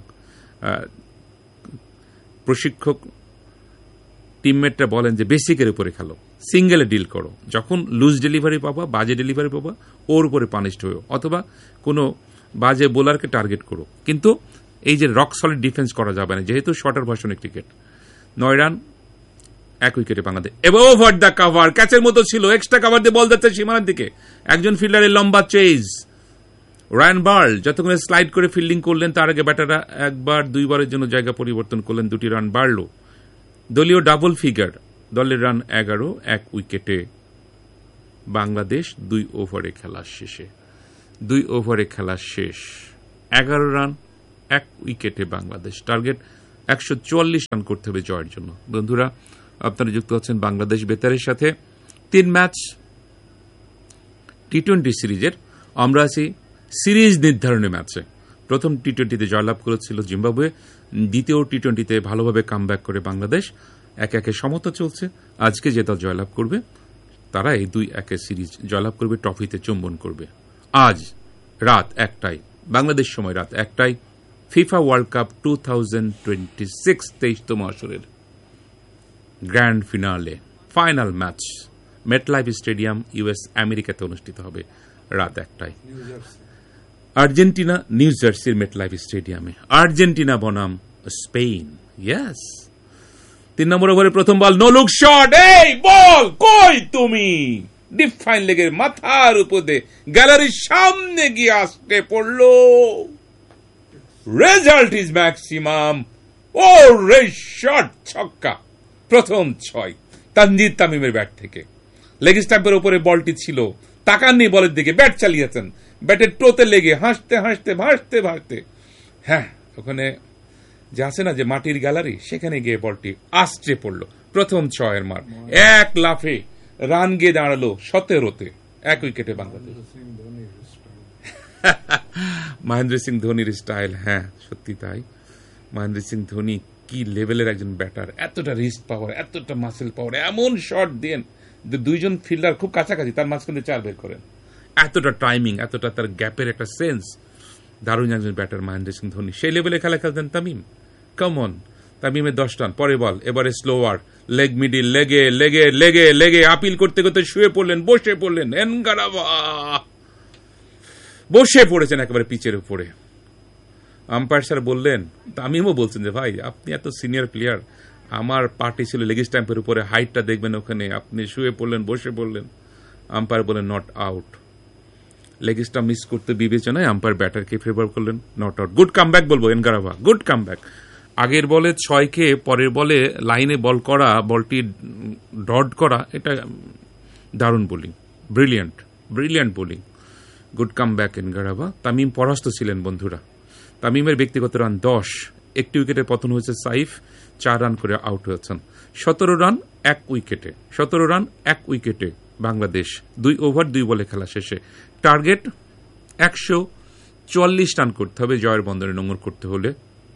প্রশিক্ষক টিমমেটরা বলেন যে বেসিকের উপরে খেলো, সিঙ্গেলে ডিল করো। যখন লুজ ডেলিভারি পাবা, বাজে ডেলিভারি পাবা, ওর উপরে পানিশড হয়েও, অথবা কোনো বাজে বোলারকে টার্গেট করো। কিন্তু এই যে রক সলিড ডিফেন্স করা যাবে না, যেহেতু শর্টার ভার্সনের ক্রিকেট। নয় রান এক উইকেটে বাংলাদেশ। এবার ওভার দ্য কাভার, ক্যাচের মতো ছিল, এক্সট্রা কাভার দিয়ে বল যাচ্ছে সীমানার দিকে, একজন ফিল্ডারের লম্বা চেজ, রায়ান বার্ল যতক্ষণ স্লাইড করে ফিল্ডিং করলেন তার আগে ব্যাটাররা একবার দুইবারের জন্য জায়গা পরিবর্তন করলেন, দুটি রান বাড়ল, দলীয় ডাবল ফিগার, দলের রান এগারো, এক উইকেটে বাংলাদেশ। দুই ওভারে খেলা শেষে দুই ওভারে খেলা শেষ এগারো রান, এক উইকেটে বাংলাদেশ। টার্গেট একশো চুয়াল্লিশ রান করতে হবে জয়ের জন্য। বন্ধুরা, আপনারা যুক্ত আছেন বাংলাদেশ বেতারের সাথে। তিন ম্যাচ টি টোয়েন্টি সিরিজের আমরা আছি সিরিজ নির্ধারণী ম্যাচে। প্রথম টি টোয়েন্টিতে জয়লাভ করেছিল জিম্বাবুয়ে, দ্বিতীয় টি টোয়েন্টিতে ভালোভাবে কামব্যাক করে বাংলাদেশ। এক একে সমতা চলছে। আজকে যে দল জয়লাভ করবে তারা এই দুই একে সিরিজ জয়লাভ করবে, ট্রফিতে চুম্বন করবে। আজ রাত একটায়, বাংলাদেশ সময় রাত একটায়, FIFA world cup two thousand twenty six তেইশতম আসরের grand finale final match MetLife stadium US আমেরিকাতে অনুষ্ঠিত হবে রাত একটায়। আর্জেন্টিনা নিউ জার্সির মেটলাইফ স্টেডিয়ামে, আর্জেন্টিনা বনাম স্পেন। ইয়েস, তিন নম্বর ওভারে প্রথম বল, নো লুক শট, এই বল কই তুমি, ডিপ ফাইন লেগের মাথার উপরে গ্যালারির সামনে গিয়ে আসতে পড়লো। Result is maximum. ও রে শট, ছক্কা, প্রথম ছয় তানজিদ তামিমের ব্যাট থেকে। লেগ স্টাম্পের উপরে বলটি ছিল, তাকাননি বলের দিকে, ব্যাট চালিয়েছেন, ব্যাটের টোতে লেগে হাসতে হাসতে ভাসতে ভাসতে, হ্যাঁ ওখানে যে আছে না যে মাটির গ্যালারি, সেখানে গিয়ে বলটি আছড়ে পড়ল। প্রথম ছয়ের মার, এক লাফে রান গিয়ে দাঁড়ালো সতেরোতে, এক উইকেটে বাংলাদেশ। মহেন্দ্র সিং ধোনির স্টাইল, হ্যাঁ সত্যি তাই। মহেন্দ্র সিং ধোনি কি লেভেলের একজন ব্যাটার, এতটা রিস্ট পাওয়ার, এতটা মাসেল পাওয়ার, এমন শট দেন দুইজন ফিল্ডার খুব কাছাকাছি, তার মাঝখানে চার বের করেন, এতটা টাইমিং, এতটা তার গ্যাপের একটা সেন্স। দারুণ একজন ব্যাটার মহেন্দ্র সিং ধোনি। সেই লেভেলে খেলা খেলতেন তামিম। কমন, তামিমের দশ রান, পরে বল, এবারে স্লোয়ার, লেগ মিডিল, লেগে লেগে লেগে লেগে আপিল করতে করতে শুয়ে পড়লেন, বসে পড়লেন, এনগারাবা বসে পড়েছেন একেবারে পিচের উপরে। আম্পায়ার স্যার বললেন, তামিমও বলছেন যে ভাই আপনি এত সিনিয়র প্লেয়ার, আমার পার্টি ছিল লেগ স্ট্যাম্পের উপরে, হাইটটা দেখবেন ওখানে, আপনি শুয়ে পড়লেন, বসে পড়লেন। আম্পায়ার বলেন not out. Leg stump miss করতে বিবেচনায় আম্পায়ার ব্যাটারকে ফেভার করলেন, নট আউট। গুড কামব্যাক বলবো এনগারাবা, গুড কামব্যাক। আগের বলে ছয়কে পরের বলে লাইনে বল করা, বলটি ডট করা, এটা দারুণ bowling, brilliant brilliant bowling, good comeback Ngarava. Tamim পরাস্ত ছিলেন বন্ধুরা। তামিমের ব্যক্তিগত রান দশ, একটি উইকেটে পতন হয়েছে সাইফ, চার রান করে আউট হয়েছেন। সতেরো রান এক উইকেটে, সতেরো রান এক উইকেটে বাংলাদেশ। দুই ওভার দুই বলে খেলা শেষে টার্গেট একশো চুয়াল্লিশ রান করতে হবে জয়ের বন্দরে নোঙর করতে হলে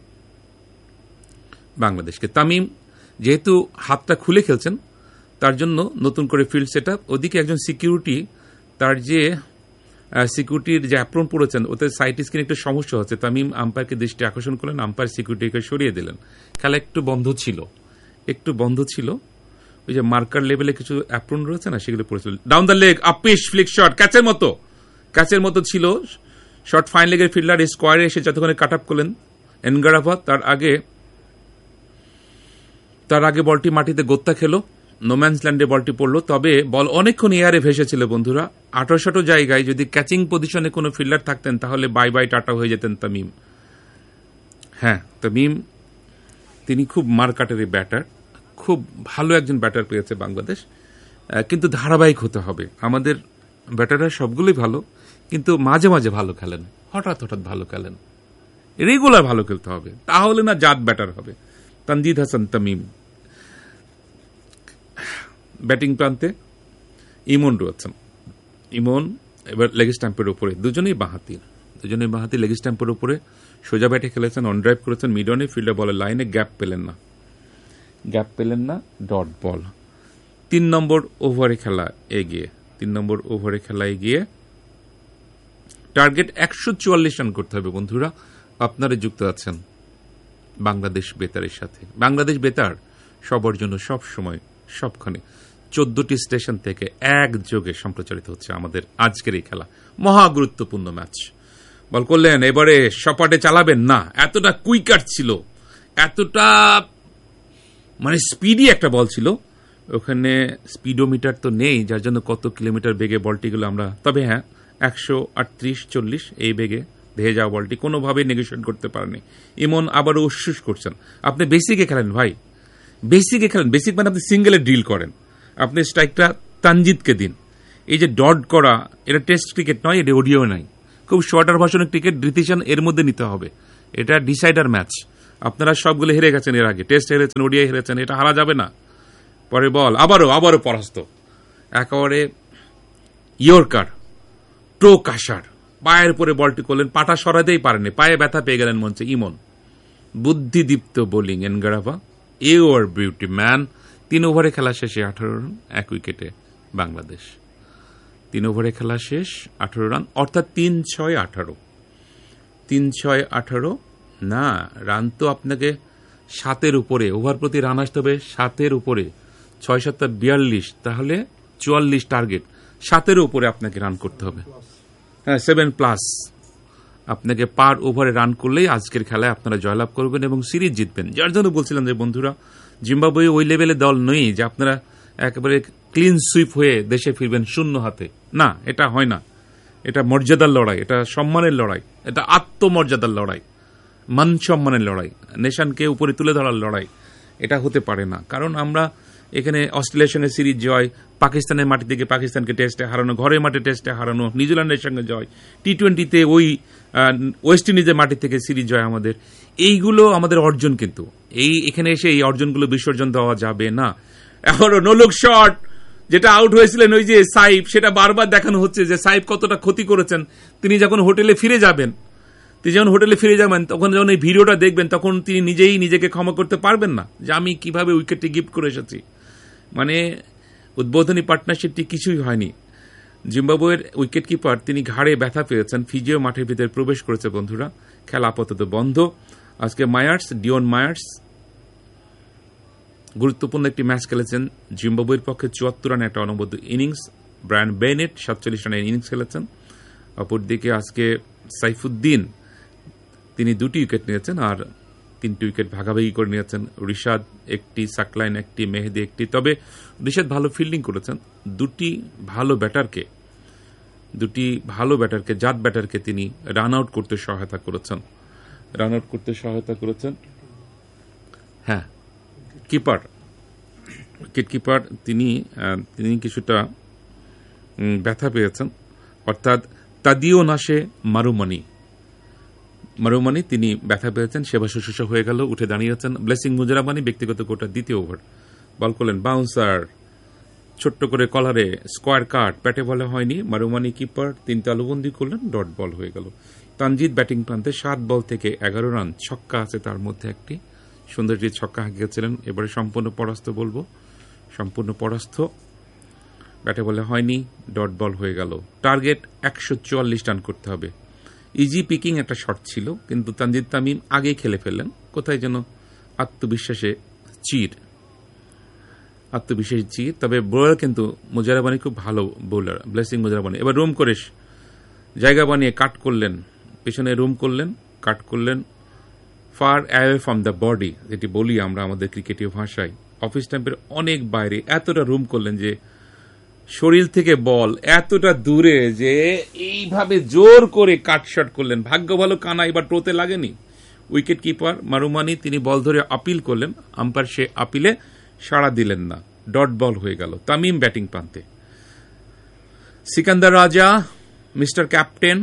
বাংলাদেশকে। তামিম যেহেতু হাতটা খুলে খেলছেন, তার জন্য নতুন করে ফিল্ড সেট আপ, ওদিকে একজন সিকিউরিটি, তার যে সিকিউরিটির যে অ্যাপ্রন পড়েছেন ওতে সাইট স্ক্রিনে একটু সমস্যা হচ্ছে। তামিম আম্পায়ারকে দৃষ্টি আকর্ষণ করলেন, আম্পায়ার সিকিউরিটিকে সরিয়ে দিলেন। খেলা একটু বন্ধ ছিল, একটু বন্ধ ছিল। ওই যে মার্কার লেভেলে কিছু অ্যাপ্রন রয়েছে না, সেগুলো পড়েছিল। Down the leg, আপিশ Flick shot, ক্যাচের মতো, ক্যাচের মতো ছিল শট। ফাইন লেগের ফিল্ডার স্কোয়ারে এসে যতক্ষণে কাট আপ করলেন এনগারাভা, তার আগে তার আগে বলটি মাটিতে গোত্তা খেলো, নোম্যান্স ল্যান্ডে বলটি পড়লো। তবে বল অনেকক্ষণ এয়ারে ভেসেছিল বন্ধুরা। আঠারো শত জায়গায় যদি ক্যাচিং পজিশনে কোনো ফিল্ডার থাকতেন তাহলে বাই বাই টাটা হয়ে যেতেন তামিম। হ্যাঁ, তামিম তিনি খুব মারকাটারি ব্যাটার, খুব ভালো একজন ব্যাটার পেয়েছে বাংলাদেশ, কিন্তু ধারাবাহিক হতে হবে। আমাদের ব্যাটাররা সবগুলোই ভালো, কিন্তু মাঝে মাঝে ভালো খেলেন, হঠাৎ হঠাৎ ভালো খেলেন, রেগুলার ভালো খেলতে হবে, তাহলে না জাত ব্যাটার হবে। তানজিদ হাসান তামিম ব্যাটিং প্রান্তে, ইমন রয়েছেন। ইমন এবার লেগ স্ট্যাম্পের উপরে, দুজনেই বাঁহাতি, দুজনেই বাঁহাতি লেগ স্ট্যাম্পের উপরে সোজা ব্যাটে খেলেছেন, অন ড্রাইভ করেছেন, মিডনে ফিল্ডার বলের লাইনে গ্যাপ পেলেন না, গ্যাপ পেলেন না, ডট বল। তিন নম্বর ওভারে খেলা এগিয়ে, তিন নম্বর ওভারে খেলা এগিয়ে টার্গেট একশো চুয়াল্লিশ রান করতে হবে বন্ধুরা। আপনারা যুক্ত আছেন বাংলাদেশ বেতারের সাথে। বাংলাদেশ বেতার সবার জন্য সব সময় সবখানে চোদ্দটি স্টেশন থেকে একযোগে সম্প্রচারিত হচ্ছে আমাদের আজকের এই খেলা, মহা গুরুত্বপূর্ণ ম্যাচ। বল করলেন, এবারে সপাটে চালাবেন না, এতটা কুইকার ছিল, এতটা মানে স্পিডি একটা বল ছিল, ওখানে স্পিডোমিটার তো নেই, যার জন্য কত কিলোমিটার বেগে বলটিগুলো আমরা, তবে হ্যাঁ একশো আটত্রিশ চল্লিশ এই বেগে ধেয়ে যাওয়া বলটি কোনোভাবেই নেগোশিয়েট করতে পারেনি। ইমন আবারও উৎসুস করছেন, আপনি বেসিকে খেলেন ভাই, বেসিকে খেলেন। বেসিক মানে আপনি সিঙ্গেলে ড্রিল করেন, আপনি স্ট্রাইকটা তানজিদকে দিন। এই যে ডট করা, এটা টেস্ট ক্রিকেট নয়, এটা ওডিও নাই, খুব শর্টার ভার্সনের ক্রিকেট, ডিসিশন এর মধ্যে নিতে হবে। এটা ডিসাইডার ম্যাচ, আপনারা সবগুলো হেরে গেছেন এর আগে, টেস্ট হেরেছেন, ওডিআই হেরেছেন, এটা হারা যাবে না। পরে বল আবারও আবারও পরাস্ত, একেবারে ইয়র্কার টো কাশার, পায়ের পরে বলটি করলেন, পাটা সরাতেই পারেনি, পায়ে ব্যথা পেয়ে গেলেন মঞ্চে ইমন। বুদ্ধিদীপ্ত bowling Ngarava, your beauty man. তিন ওভারে খেলা শেষে আঠারো রান, এক উইকেটে বাংলাদেশ। তিন ওভারে খেলা শেষ, আঠারো রান, অর্থাৎ তিন ছয় আঠারো তিন ছয় আঠারো না, রান তো আপনাকে সাতের উপরে, ওভার প্রতি রান আসতে হবে সাতের উপরে, ছয় সাতটা বিয়াল্লিশ, তাহলে চুয়াল্লিশ টার্গেট, সাতের উপরে আপনাকে রান করতে হবে। হ্যাঁ, সেভেন প্লাস আপনাকে পার ওভারে রান করলেই আজকের খেলায় আপনারা জয়লাভ করবেন এবং সিরিজ জিতবেন। যার জন্য বলছিলাম যে বন্ধুরা, জিম্বাবুয়ে ওই লেভেলের দল নেই যে আপনারা একেবারে ক্লিন সুইপ হয়ে দেশে ফিরবেন শূন্য হাতে। না, এটা হয় না। এটা মর্যাদার লড়াই, এটা সম্মানের লড়াই, এটা আত্মমর্যাদার লড়াই, মান সম্মানের লড়াই, নেশনকে উপরে তুলে ধরার লড়াই। এটা হতে পারে না, কারণ আমরা এখানে অস্ট্রেলিয়ার সঙ্গে সিরিজ জয়, পাকিস্তানের মাটি থেকে পাকিস্তানকে টেস্টে হারানো, ঘরের মাঠে টেস্টে হারানো, নিউজিল্যান্ডের সঙ্গে জয়, টি টোয়েন্টিতে ওই ওয়েস্ট ইন্ডিজের মাটি থেকে সিরিজ জয় আমাদের, এইগুলো আমাদের অর্জন। কিন্তু এই এখানে এসে এই অর্জনগুলো বিসর্জন দেওয়া যাবে না। এখনো নোলুক শট, যেটা আউট হয়েছিলেন ওই যে সাইফ, সেটা বারবার দেখানো হচ্ছে যে সাইফ কতটা ক্ষতি করেছেন। তিনি যখন হোটেলে ফিরে যাবেন তিনি যখন হোটেলে ফিরে যাবেন তখন যখন এই ভিডিওটা দেখবেন, তখন তিনি নিজেই নিজেকে ক্ষমা করতে পারবেন না যে আমি কিভাবে উইকেটটি গিফট করে এসেছি। মানে উদ্বোধনী পার্টনারশিপটি কিছুই হয়নি। জিম্বাবুয়ের উইকেট কিপার তিনি ঘাড়ে ব্যথা পেয়েছেন, ফিজিও মাঠের ভিতরে প্রবেশ করেছে। বন্ধুরা, খেলা আপাতত বন্ধ। আজকে মায়ার্স, ডিওন মায়ার্স গুরুত্বপূর্ণ একটি ম্যাচ খেলেছেন জিম্বাবুয়ের পক্ষে, চুয়াত্তর রানে একটা অনবদ্য ইনিংস। ব্রায়ান বেনেট সাতচল্লিশ রানের ইনিংস খেলেছেন। অপরদিকে আজকে সাইফুদ্দিন তিনি দুটি উইকেট নিয়েছেন আর তিনটি উইকেট ভাগাভাগি করে নিয়েছেন। রিশাদ একটি, সাকলাইন একটি, মেহেদি একটি। তবে রিশাদ ভালো ফিল্ডিং করেছেন। দুটি ভালো ব্যাটারকে দুটি ভালো ব্যাটারকে জাত ব্যাটারকে তিনি রান আউট করতে সহায়তা করেছেন রান আউট করতে সহায়তা করেছেন হ্যাঁ, কিপার উইকেট কিপার তিনি তিনি কিছুটা ব্যথা পেয়েছেন, অর্থাৎ তাদিও নাশে মারুমানি মারুমানি তিনি ব্যথা পেয়েছেন, সেবা শুশ্রূষা হয়ে গেল, উঠে দাঁড়িয়েছেন। ব্লেসিং মুজারাবানি ব্যক্তিগত কোটা দ্বিতীয় ওভার বল করলেন, বাউন্সার ছোট্ট করে কলারে স্কোয়ার কাট, ব্যাটে বলে হয়নি। মারুমানি কিপার তিন তালুবন্দি করলেন, ডট বল হয়ে গেল। তানজিদ ব্যাটিং প্রান্তে সাত বল থেকে এগারো রান, ছক্কা আছে তার মধ্যে একটি, সুন্দরটি ছক্কা হাঁকিয়েছিলেন। এবারে সম্পূর্ণ পরাস্ত বলবো, সম্পূর্ণ পরাস্ত, ব্যাটে বলে হয়নি, ডট বল হয়ে গেল। টার্গেট একশো চুয়াল্লিশ রান করতে হবে। ইজি পিকিং একটা শট ছিল, কিন্তু তানজিদ তামিম আগেই খেলে ফেললেন। কোথায় যেন আত্মবিশ্বাসে চির আত্মবিশ্বাসী চির তবে বোলার কিন্তু মুজারাবানি খুব ভালো বোলার, ব্লেসিং মুজারাবানি। এবার রুম করে জায়গা বানিয়ে কাট করলেন, পেছনে রুম করলেন, কাট করলেন, far away from the body, যেটি বলি আমরা আমাদের ক্রিকেটীয় ভাষায়, অফিস স্ট্যাম্পের অনেক বাইরে এতটা রুম করলেন যে শরীর থেকে বল এতটা দূরে যে এইভাবে জোর করে কাট শট করলেন। ভাগ্য ভালো কানা এবার টোতে লাগেনি। উইকেট কিপার মারুমানি তিনি বল ধরে আপিল করলেন, আম্পায়ার সে আপিলে সাড়া দিলেন না, ডট বল হয়ে গেল। তামিম ব্যাটিং প্রান্তে, সিকান্দার রাজা মিস্টার ক্যাপ্টেন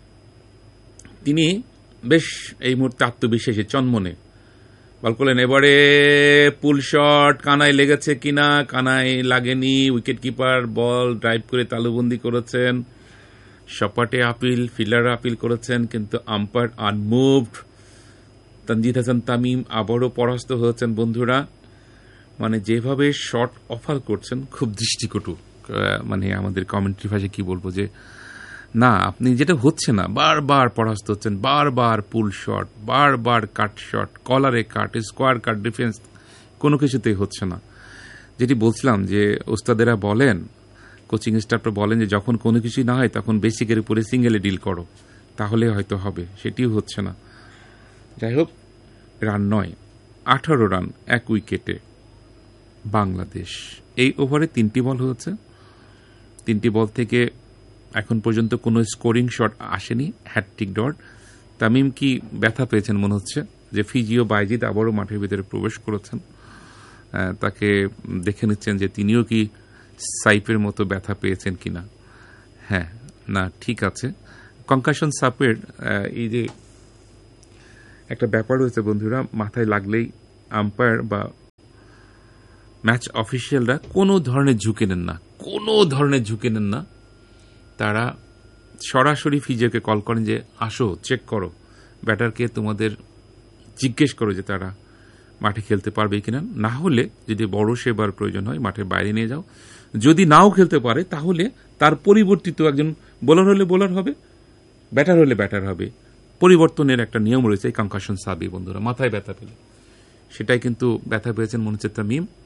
তিনি বেশ এই মুহূর্তে আত্মবিশ্বাসী চনমনে বল করলেন। এবারে পুল শট, কানায় লেগেছে কিনা, কানায় লাগেনি। উইকেট কিপার বল ড্রাইভ করে তালুবন্দি করেছেন, সপাটে আপিল, ফিল্ডার আপিল করেছেন, কিন্তু আম্পায়ার আনমুভড। তানজিদ হাসান তামিম আবারও পরাস্ত হয়েছেন। বন্ধুরা, মানে যেভাবে শট অফার করছেন খুব দৃষ্টিকটু, মানে আমাদের কমেন্ট্রি ভাষায় কি বলবো যে না, আপনি যেটা হচ্ছে না, বারবার পরাস্ত হচ্ছেন, বারবার পুল শট, বারবার কাট শট, কলারে কাট, স্কোয়ার কাট, ডিফেন্স, কোনো কিছুতেই হচ্ছে না। যেটি বলছিলাম যে ওস্তাদেরা বলেন, কোচিং স্টাফরা বলেন যে যখন কোনো কিছুই না হয় তখন বেসিকের উপরে সিঙ্গেলে ডিল করো, তাহলে হয়তো হবে, সেটিও হচ্ছে না। যাই হোক, রান নয়, আঠারো রান এক উইকেটে বাংলাদেশ। এই ওভারে তিনটি বল হয়েছে, তিনটি বল থেকে এখন পর্যন্ত কোনো স্কোরিং শট আসেনি, হ্যাটট্রিক ডট। তামিম কি ব্যথা পেয়েছেন মনে হচ্ছে, যে ফিজিও বাইজিদ আবারও মাঠের ভিতরে প্রবেশ করেছেন, তাকে দেখে নিচ্ছেন যে তিনিও কি সাইফের মতো ব্যথা পেয়েছেন কিনা। হ্যাঁ, না ঠিক আছে। কনকাশন সাপের এই যে একটা ব্যাপার হয়েছে বন্ধুরা, মাথায় লাগলেই আম্পায়ার বা ম্যাচ অফিসিয়ালরা কোনো ধরনের ঝুঁকে নেন না, কোনো ধরনের ঝুঁকে নেন না। তারা সরাসরি ফিজিওকে কল করেন যে আসো চেক করো, ব্যাটারকে তোমাদের জিজ্ঞেস করো যে তারা মাঠে খেলতে পারবে কিনা, না হলে যদি বড় সেবার প্রয়োজন হয় মাঠের বাইরে নিয়ে যাও, যদি নাও খেলতে পারে তাহলে তার পরিবর্তিত একজন বোলার হলে বোলার হবে, ব্যাটার হলে ব্যাটার হবে। পরিবর্তনের একটা নিয়ম রয়েছে এই কনকাশন সাবি বন্ধুরা, মাথায় ব্যথা পেলে। সেটাই কিন্তু ব্যথা পেয়েছেন মনে হচ্ছে তামিম।